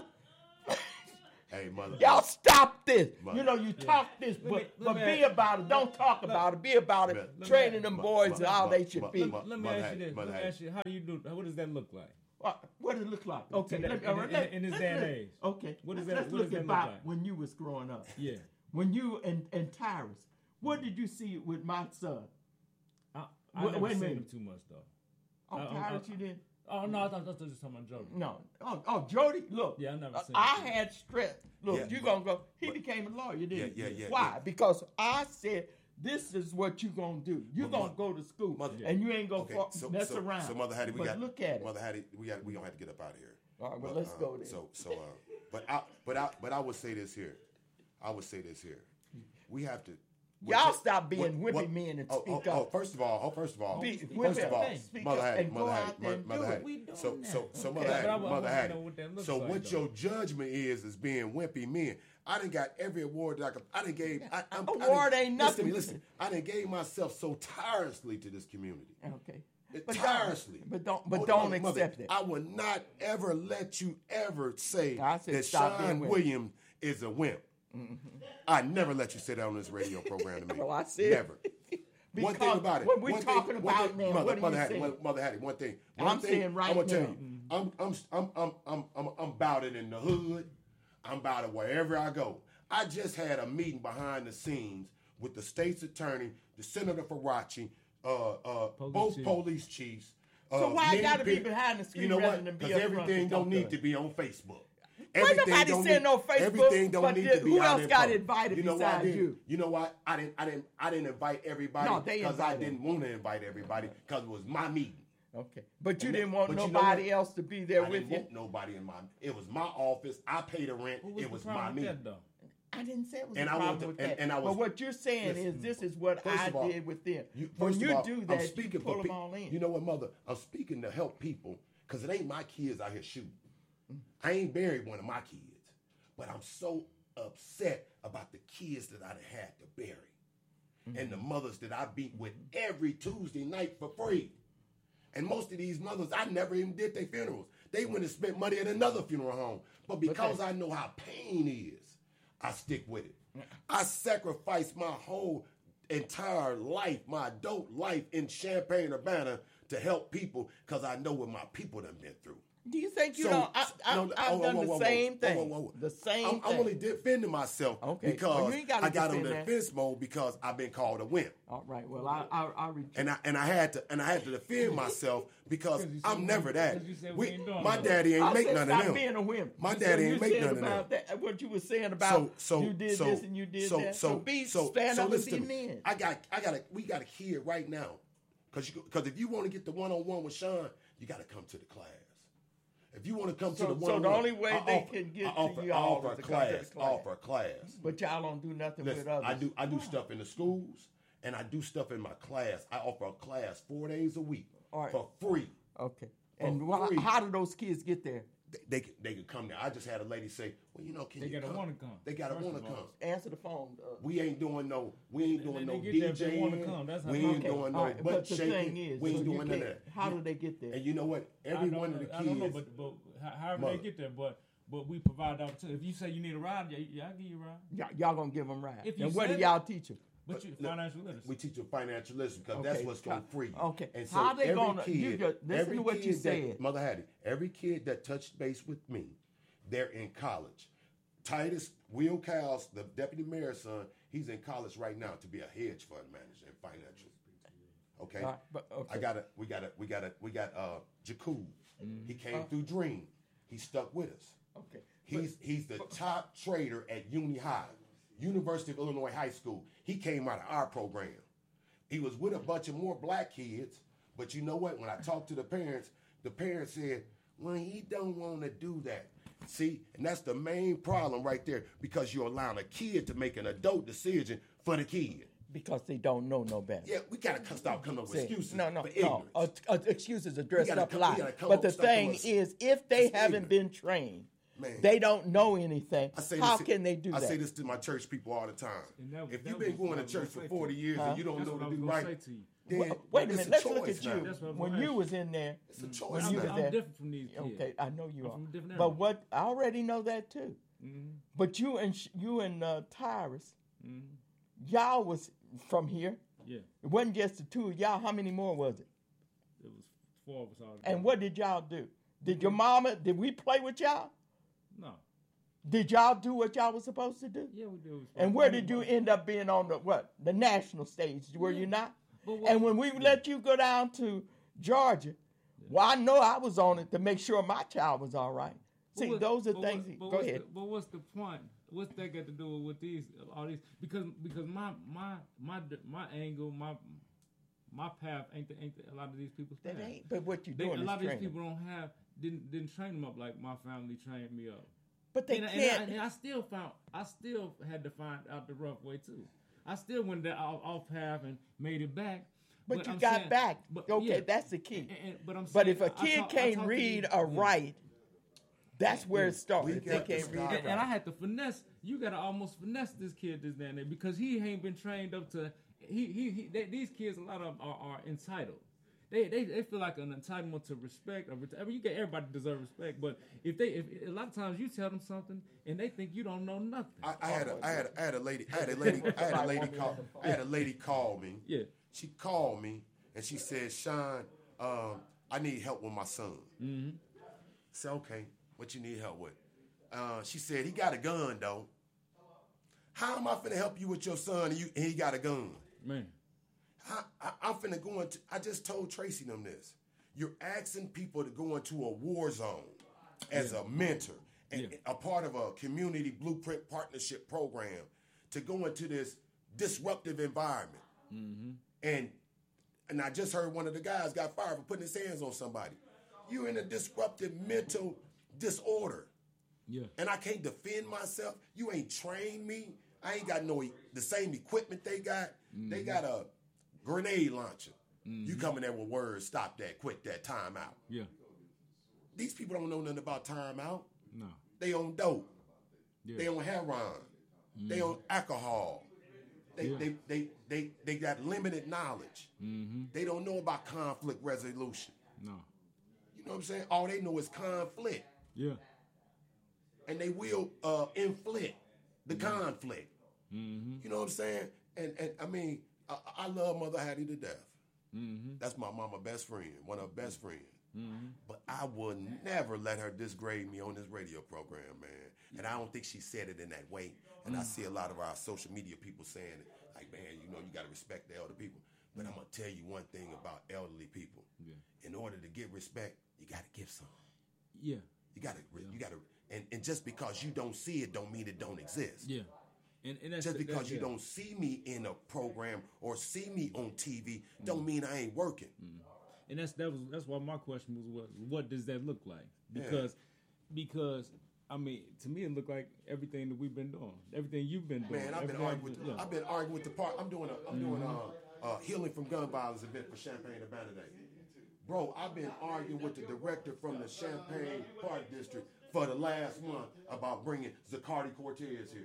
Hey, mother. Y'all stop this. Mother. You know, you Yeah. talk this, Let but, me- let but me be ask- about it. Don't talk about it. Be about it. Let me- Training them Mo- boys Mo- to how Mo- they should Mo- be. Mo- Let me Mother ask had- you this. Mother Let me had- ask you, how do you do? What does that look like? What, what does it look like? Okay, Today, let me, in- all right, in- let- in this let's day and look- age. Okay, What does let's, that- let's what look does that at look Bob like? when you was growing up. Yeah. When you and and Tyrus, what did you see with my son? I, I Wait- never wait a seen minute. him too much though. Oh, Uh, uh, Tyrus, uh, you did? Oh no, I thought, I thought you were talking about Jody. No. Oh, oh, Jody, look. Yeah, I never uh, seen I him. had stress. Look, Yeah, you but- gonna go. He but- became a lawyer, didn't Yeah, he? yeah, yeah, Why? yeah. Because I said this is what you gonna do. You But gonna mo- go to school, mother- and you ain't gonna Okay, fa- so, mess so, around. So, Mother Hattie, we but got. look at it. Mother Hattie, we got. We gonna have to get up out of here. All right, well, But, let's uh, go there. So, so, uh, but I, but I, but I would say this here. I would say this here. We have to. Y'all what- stop being what- wimpy what- men and oh, speak oh, up. Oh, first of all, oh, first of all, Be- first women, of all, speak Mother up Hattie, and Mother go Hattie, out there and Mother do it. Hattie. We doing So, that. so, so, Okay. Mother But Hattie, I- I wanna Mother know Hattie. what that looks So, like, what though. your judgment is is being wimpy men. I done got every award that I could. I done gave. I, I'm, I Award done, ain't listen nothing. to me, Listen, I done gave myself so tirelessly to this community. Okay. It- But tirelessly. don't, but don't, but Hold don't on, mother, accept it. I will not ever let you ever say I said that stop Sean being wimp. Williams is a wimp. I never let you say that on this radio program to me. Well, I said- never. One thing Because about it. when we one talking thing, one about thing, now, Mother, what are Mother you Hattie, saying? Mother, Mother Hattie, one thing. I'm One thing saying right I'm gonna tell now. you. I'm I'm I'm I'm I'm I'm I'm about it in the hood. I'm about it wherever I go. I just had a meeting behind the scenes with the state's attorney, the Senator Faraci, uh, uh, Police both chief. police chiefs. So uh, why it many gotta be people- behind the screen You know rather what? than be Because up front everything to don't talk need to to be on Facebook. Ain't Everything nobody don't saying need- no Facebook, Everything don't but need did- to be who out else in got public. invited You know why I besides didn't? you? You know why I didn't? I didn't. I didn't invite everybody No, they because I invited didn't want to invite everybody because it was my meeting. Okay. But you And didn't that- want but you know nobody what? else to be there I with didn't you. want nobody in my. It was my office. I paid the rent. What was It the was my problem with meeting. that, though? I didn't say it was And a I want problem to- with and- that. and I was- but what you're saying Listen, is this is what First I of all, did with them. You, when first you of all, do I'm that, you speaking pull for them pe- all in. You know what, mother? I'm speaking to help people because it ain't my kids out here shooting. I ain't buried one of my kids, but I'm so upset about the kids that I done had to bury and the mothers that I beat with every Tuesday night for free. And most of these mothers, I never even did their funerals. They went and spent money at another funeral home. But because Okay. I know how pain is, I stick with it. I sacrificed my whole entire life, my adult life in Champaign-Urbana to help people because I know what my people done been through. Do you think you So- know? I, I, no, I've whoa, done whoa, the whoa, whoa, same whoa, thing. whoa, whoa, whoa. The same I'm, thing. I'm only defending myself Okay, well, because you ain't gotta I got on defend that. defense mode because I've been called a wimp. All right. Well, I I, I reject. And I and I had to and I had to defend myself because 'Cause you said I'm we- never that. 'cause you said we We, ain't doing my that. daddy ain't I make said none stop of them. being a wimp. My You daddy said- ain't you make said none of about them. that. What you were saying about So so you did so this and you did so, that. So So be so stand so up and listen be to me. men. I got I got a we got a kid right now, cause you cause if you want to get the one on one with Sean, you got to come to the class. If you want to come So- to the so one, the only way I they offer, can get I to offer, you I all offer is a to come to the class. I class. offer a class. But y'all don't do nothing Listen, with others. I do I do stuff in the schools and I do stuff in my class. I offer a class four days a week All right. for free. Okay. And For why, free. how do those kids get there? They, they could they could come there. I just had a lady say, "Well, you know, can They you gotta come? wanna come, They gotta first want of to all. come. Answer the phone. Uh, We ain't doing no. We ain't doing And no they get there if they DJing. wanna come. That's how we they ain't get doing there. no all right, butt but the shaking. thing is, we ain't so you doing none of can't- that. how do they get there? And you know what? Every I don't one of know, the I don't know, kids. but, but how- however Mother. they get there, but but we provide the opportunity. If you say you need a ride, yeah, yeah, I'll give you a ride. y'all, y'all gonna give them rides. If you And what do said y'all teach them? But you look, financial literacy. We teach them financial literacy because that's Okay, what's going to co- free you. okay. And so How they every gonna- kid, you just- listen every to what you kid that- said. Mother Hattie, every kid that touched base with me, they're in college. Titus Will Cowles, the deputy mayor's son, he's in college right now to be a hedge fund manager in financial. Okay, All right, but- okay. I got it. We got it. We got it. We got uh Jakub. Mm-hmm. He came Uh, through Dream. He stuck with us. Okay. He's he's the top trader at Uni High, University of Illinois High School. He came out of our program. He was with a bunch of more black kids, but you know what? When I talked to the parents, the parents said, "Well, he don't want to do that." See, and that's the main problem right there because you're allowing a kid to make an adult decision for the kid. Because they don't know no better. Yeah, we gotta come, stop coming up with See, excuses no, no, for no. ignorance. Uh, uh, excuses are dressed gotta up come- a we lot. gotta come But up- the stop coming thing up- is, if they It's haven't ignorant. been trained, Man. they don't know anything. I say How this, can they do I that? say this to my church people all the time. And that- if that you've been was going what to I was church gonna for say to forty you. years Huh? and you don't That's know what to I was do gonna right, say to you. then Well, wait a it's minute. Let's look choice at now. you. That's what I was When gonna you ask was in there, It's a choice when I'm, you now. was I'm there. different from these kids. Okay, I know you I'm are. from a different But era. what I already know that too. Mm-hmm. But you and sh- you and uh, Tyrus, Mm-hmm. y'all was from here. Yeah, It wasn't just the two of y'all. How many more was it? it was four of us all. And what did y'all do? Did your mama? Did we play with y'all? No. Did y'all do what y'all was supposed to do? Yeah, we do. And where did you end up being on the what? The national stage? Were you not? But what- And when we let you go down to Georgia, well, I know I was on it to make sure my child was all right. But See, what- those are but things. what- but go what's ahead. The, but what's the point? What's that got to do with these all these? Because because my my my my angle my my path ain't the, ain't the, a lot of these people's path. That ain't. But what you They, doing a is lot of these training. people don't have didn't didn't train them up like my family trained me up. But they and, and can't. I, and I still found I still had to find out the rough way too. I still went that off, off path and made it back. but you I'm got saying- back. but, Okay, yeah. that's the key. And- and- but I'm But saying, if a I kid talk- I can't talk to read these- or yeah. write, that's where Yeah. it starts. We If they got to can't read stop. or And, and I write. had to finesse. You gotta almost finesse this kid this down there because he ain't been trained up to. He he, he they, these kids, a lot of them are, are entitled. They, they they feel like an entitlement to respect. Or, I mean, you get everybody deserve respect, but if they if a lot of times you tell them something and they think you don't know nothing. I, I had a, I had a, I had a lady, I had a lady, I had a lady call, I had a lady call me. Yeah. She called me and she said, "Sean, um, I need help with my son." Mm-hmm. I said, "Okay, what you need help with?" Uh, she said, "He got a gun though. How am I finna help you with your son and, you, and he got a gun?" Man. I, I, I'm finna go into, I just told Tracy them this. You're asking people to go into a war zone as a mentor and Yeah. a part of a community blueprint partnership program to go into this disruptive environment. Mm-hmm. And and I just heard one of the guys got fired for putting his hands on somebody. You're in a disruptive mental disorder. Yeah. And I can't defend myself. You ain't trained me. I ain't got no e- the same equipment they got. Mm-hmm. They got a grenade launcher. You come in there with words, stop that, quit that, time out. Yeah. These people don't know nothing about time out. No. They on dope. Yeah. They on heroin. They on alcohol. They, Yeah. they, they, they, they got limited knowledge. Mm-hmm. They don't know about conflict resolution. No. You know what I'm saying? All they know is conflict. Yeah. And they will uh, inflict the conflict. Mm-hmm. You know what I'm saying? And and I mean, I, I love Mother Hattie to death. Mm-hmm. That's my mama best friend, one of her best friends. Mm-hmm. But I would never let her disgrade me on this radio program, man. And I don't think she said it in that way. And I see a lot of our social media people saying it, like, man, you know, you got to respect the elder people. But I'm going to tell you one thing about elderly people. Yeah. In order to get respect, you got to give some. Yeah. You got to, you got to, and, and just because you don't see it don't mean it don't exist. Yeah. And, and that's Just the- because that- you yeah. don't see me in a program or see me on T V don't mean I ain't working. And that's that was that's why my question was what what does that look like? Because because I mean to me it looked like everything that we've been doing, everything you've been doing. Man, I've been everything arguing with yeah. I've been arguing with the part. I'm doing a I'm doing a, a healing from gun violence event for Champaign Urbana Day. Bro, I've been arguing with the director from the Champaign Park District for the last month about bringing Zacardi Cortez here.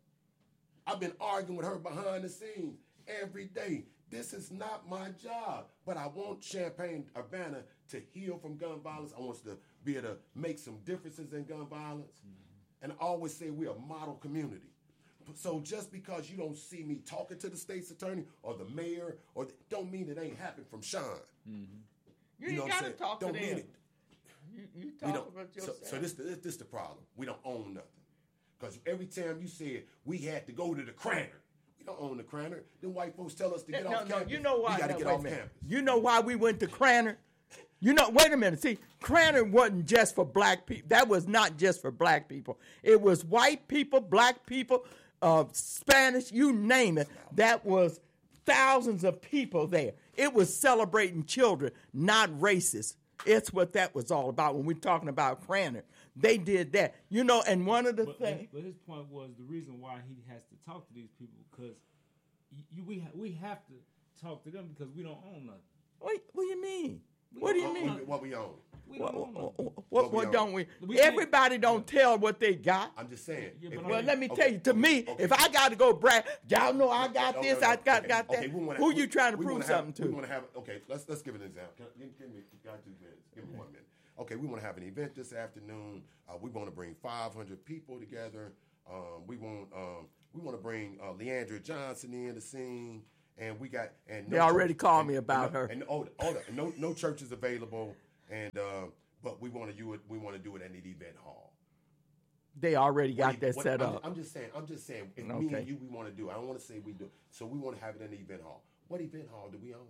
I've been arguing with her behind the scenes every day. This is not my job, but I want Champaign Urbana to heal from gun violence. I want us to be able to make some differences in gun violence. Mm-hmm. And I always say we're a model community. So just because you don't see me talking to the state's attorney or the mayor, or the, don't mean it ain't happened from Sean. You, You ain't know what I'm got to saying? talk Don't to mean them. it. You, you We talk don't. about So, yourself. so this, this, this the problem. We don't own nothing. Because every time you said we had to go to the Cranner, we don't own the Cranner. Then white folks tell us to get no, off no, campus. you know why? We got to no, get wait a off minute. campus. You know why we went to Cranner? You know, wait a minute. See, Cranner wasn't just for black people. That was not just for black people. It was white people, black people, uh, Spanish, you name it. That was thousands of people there. It was celebrating children, not racist. It's what that was all about when we're talking about Cranner. They did that. You know, and one of the But, things. but his point was the reason why he has to talk to these people because you we ha- we have to talk to them because we don't own nothing. What, what do you mean? We What do you don't mean? own What, what we own? We What, don't own what, nothing. what, What we what own. don't we? We can't- Everybody don't tell what they got. I'm just saying. Yeah, if but we- Well, Okay. let me okay, tell you. To okay, me, okay. if I got to go brag, y'all know I got Okay, this, okay, I got okay, got that. okay, we wanna- Who we- you trying to we prove wanna have- something We to? want to have. Okay, let's let's give an example. Can, give, give me got two minutes. Give me one minute. Okay, we want to have an event this afternoon. Uh, we want to bring five hundred people together. Um, we want um, we want to bring uh, Leandra Johnson in the scene, and we got and They already church- called and- me about and, her. And oh, oh, no no church is available, and uh, but we want to do it. We want to do it at an event hall. They already got What- that what- set I'm, up. I'm just saying. I'm just saying. If me Okay. and you, we want to do. I don't want to say we do. So we want to have it in the event hall. What event hall do we own?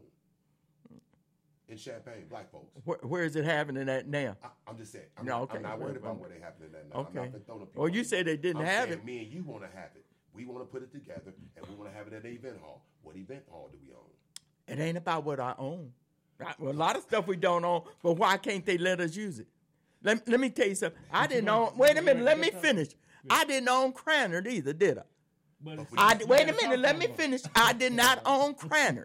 In Champaign, black folks. Where, where is it happening at now? I, I'm just saying. I'm, No, not, okay. I'm not worried about where they happening at now. I'm Okay. not throwing people Well, you under said they the- didn't I'm have saying it. Me and you want to have it. We want to put it together, and we want to have it at an event hall. What event hall do we own? It ain't about what I own. Right? Well, a lot of stuff we don't own, but why can't they let us use it? Let, let me tell you something. I didn't own. Wait a minute. Let me finish. I didn't own Cranard either, did I? But it's- I you wait a gotta minute. talk Let me about it. finish. I did not own Cranard.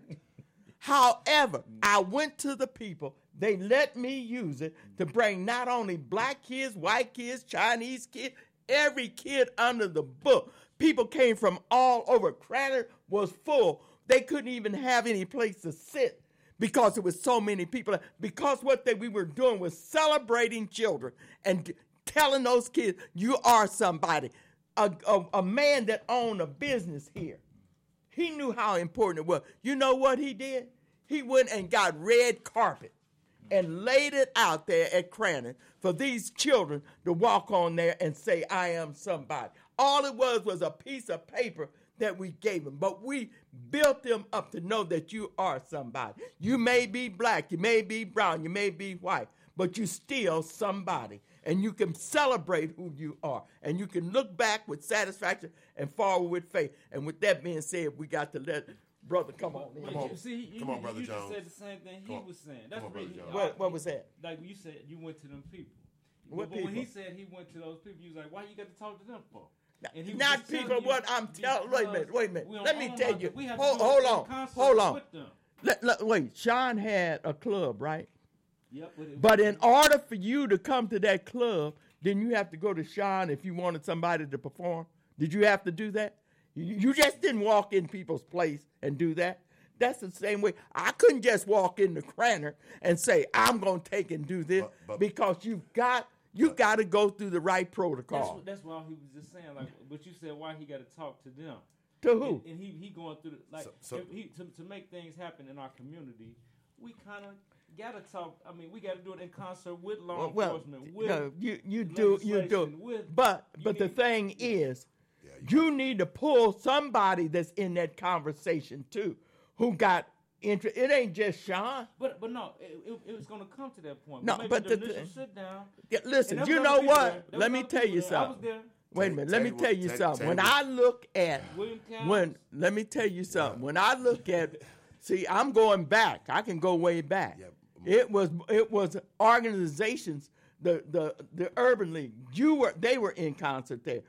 However, I went to the people. They let me use it to bring not only black kids, white kids, Chinese kids, every kid under the book. People came from all over. Cranard was full. They couldn't even have any place to sit because there was so many people. Because what they, we were doing was celebrating children and telling those kids, you are somebody. A, a, a man that owned a business here. He knew how important it was. You know what he did? He went and got red carpet and laid it out there at Cranard for these children to walk on there and say, I am somebody. All it was was a piece of paper that we gave them, but we built them up to know that you are somebody. You may be black, you may be brown, you may be white, but you still somebody. And you can celebrate who you are. And you can look back with satisfaction and forward with faith. And with that being said, we got to let brother come on in. Come on. You see, you, Come on, you, Brother you Jones. just said the same thing he Come on. was saying. Come That's on, what, Brother Jones. What, what was that? Like you said, you went to them people. What but, but when he people? said he went to those people, he was like, "Why you got to talk to them for?" And he was Not just telling people, you what I'm telling. Wait a minute, wait a minute. we don't Let me own tell nothing. you. We have to Hold, do it hold in on. concert Hold on. with them. Let, let- wait, Sean had a club, right? Yep, but, it, But in order for you to come to that club, then you have to go to Sean if you wanted somebody to perform. Did you have to do that? You, you just didn't walk in people's place and do that. That's the same way. I couldn't just walk into Cranard and say, I'm going to take and do this But- but- because you've got you got to go through the right that's, protocol. what- that's why he was just saying. Like, but you said why he got to talk to them. To who? And, and he he going through the, like So- so- if he, to to make things happen in our community. We kind of gotta talk. I mean, we got to do it in concert with law Well, enforcement. With no, you you do you do. legislation, with- But you but the need- thing is, Yeah, you- you need to pull somebody that's in that conversation too, who got interest. It ain't just Sean. But but no, it, it, it was gonna come to that point. No, Maybe but the, the initial thing- sit down. Yeah, and listen, there you was know other people what? there. There Let was me other tell people you there. I was something. there. Wait a minute. Let me Teddy tell was- you Ted- something. Teddy When was- I look at William County. when let me tell you something. When I look at, see, I'm going back. I can go way back. Yeah. It was it was organizations, the the the Urban League. You were they were in concert there.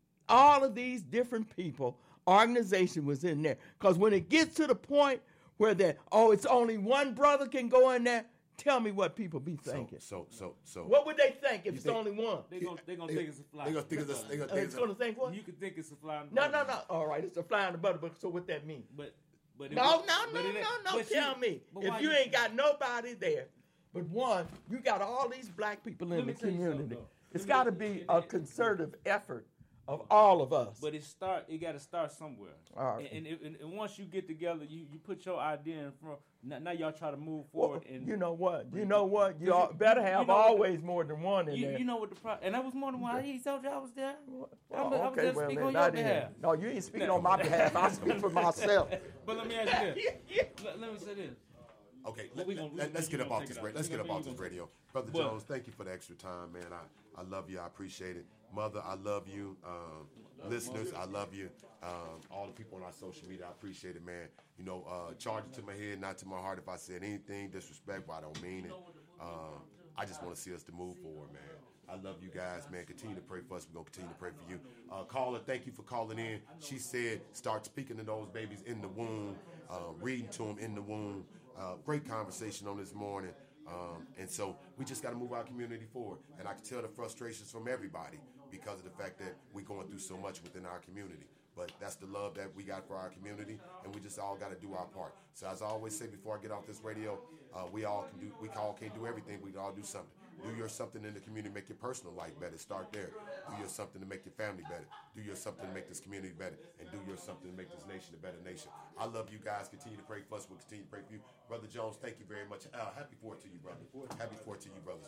All of these different people, organization was in there. Because when it gets to the point where that oh, it's only one brother can go in there. Tell me what people be So thinking. so so so. What would they think if it's think- only one? They gonna they gonna They- think it's a fly. They gonna think it's a. They gonna Uh, think it's it's going a. to think what? You could think it's a fly. in the No, no, butter. no. All right, it's a fly in the butter. But so what that mean? But but it No, was- no, but no, it no, ain't- no. but Tell you- me. but If why you ain't got nobody there, but one, you got all these black people Let in me the tell you something, community. though. It's Let me- got to be it- a it- concerted effort of all of us. But it start. It got to start somewhere. All right. And, and, and, and once you get together, you, you put your idea in front. Now, now y'all try to move Well, forward. and you know what? You know what? You you- all better you have know what the- always more than one in you, there. you know what the problem? And that was more than one. He told you I was there. Well, I was, I was okay, there well, speaking man, on I your didn't. behalf. No, you ain't speaking on my behalf. I speak for myself. But let me ask you this. let, let me say this. Okay, Well, let, we gonna- we let, gonna- let's we get up gonna off take this it out. radio. Let's We get up gonna- off we this gonna- radio. Brother But- Jones, thank you for the extra time, man. I, I love you. I appreciate it. Mother, I love you. Um, listeners, I love you. Um, all the people on our social media, I appreciate it, man. You know, uh, charge it to my head, not to my heart. If I said anything disrespectful, I don't mean it. Um, I just want to see us to move forward, man. I love you guys, man. Continue to pray for us. We're going to continue to pray for you. Uh, caller, thank you for calling in. She said start speaking to those babies in the womb, uh, reading to them in the womb. Uh, great conversation on this morning. Um, and so we just got to move our community forward. And I can tell the frustrations from everybody because of the fact that we're going through so much within our community. But that's the love that we got for our community, and we just all got to do our part. So as I always say before I get off this radio, uh, we all can do. We all can't do everything. We can all do something. Do your something in the community, make your personal life better. Start there. Do your something to make your family better. Do your something to make this community better, and do your something to make this nation a better nation. I love you guys. Continue to pray for us. We'll continue to pray for you, Brother Jones. Thank you very much. Uh, happy Fourth to you, brother. Happy Fourth to you, brothers.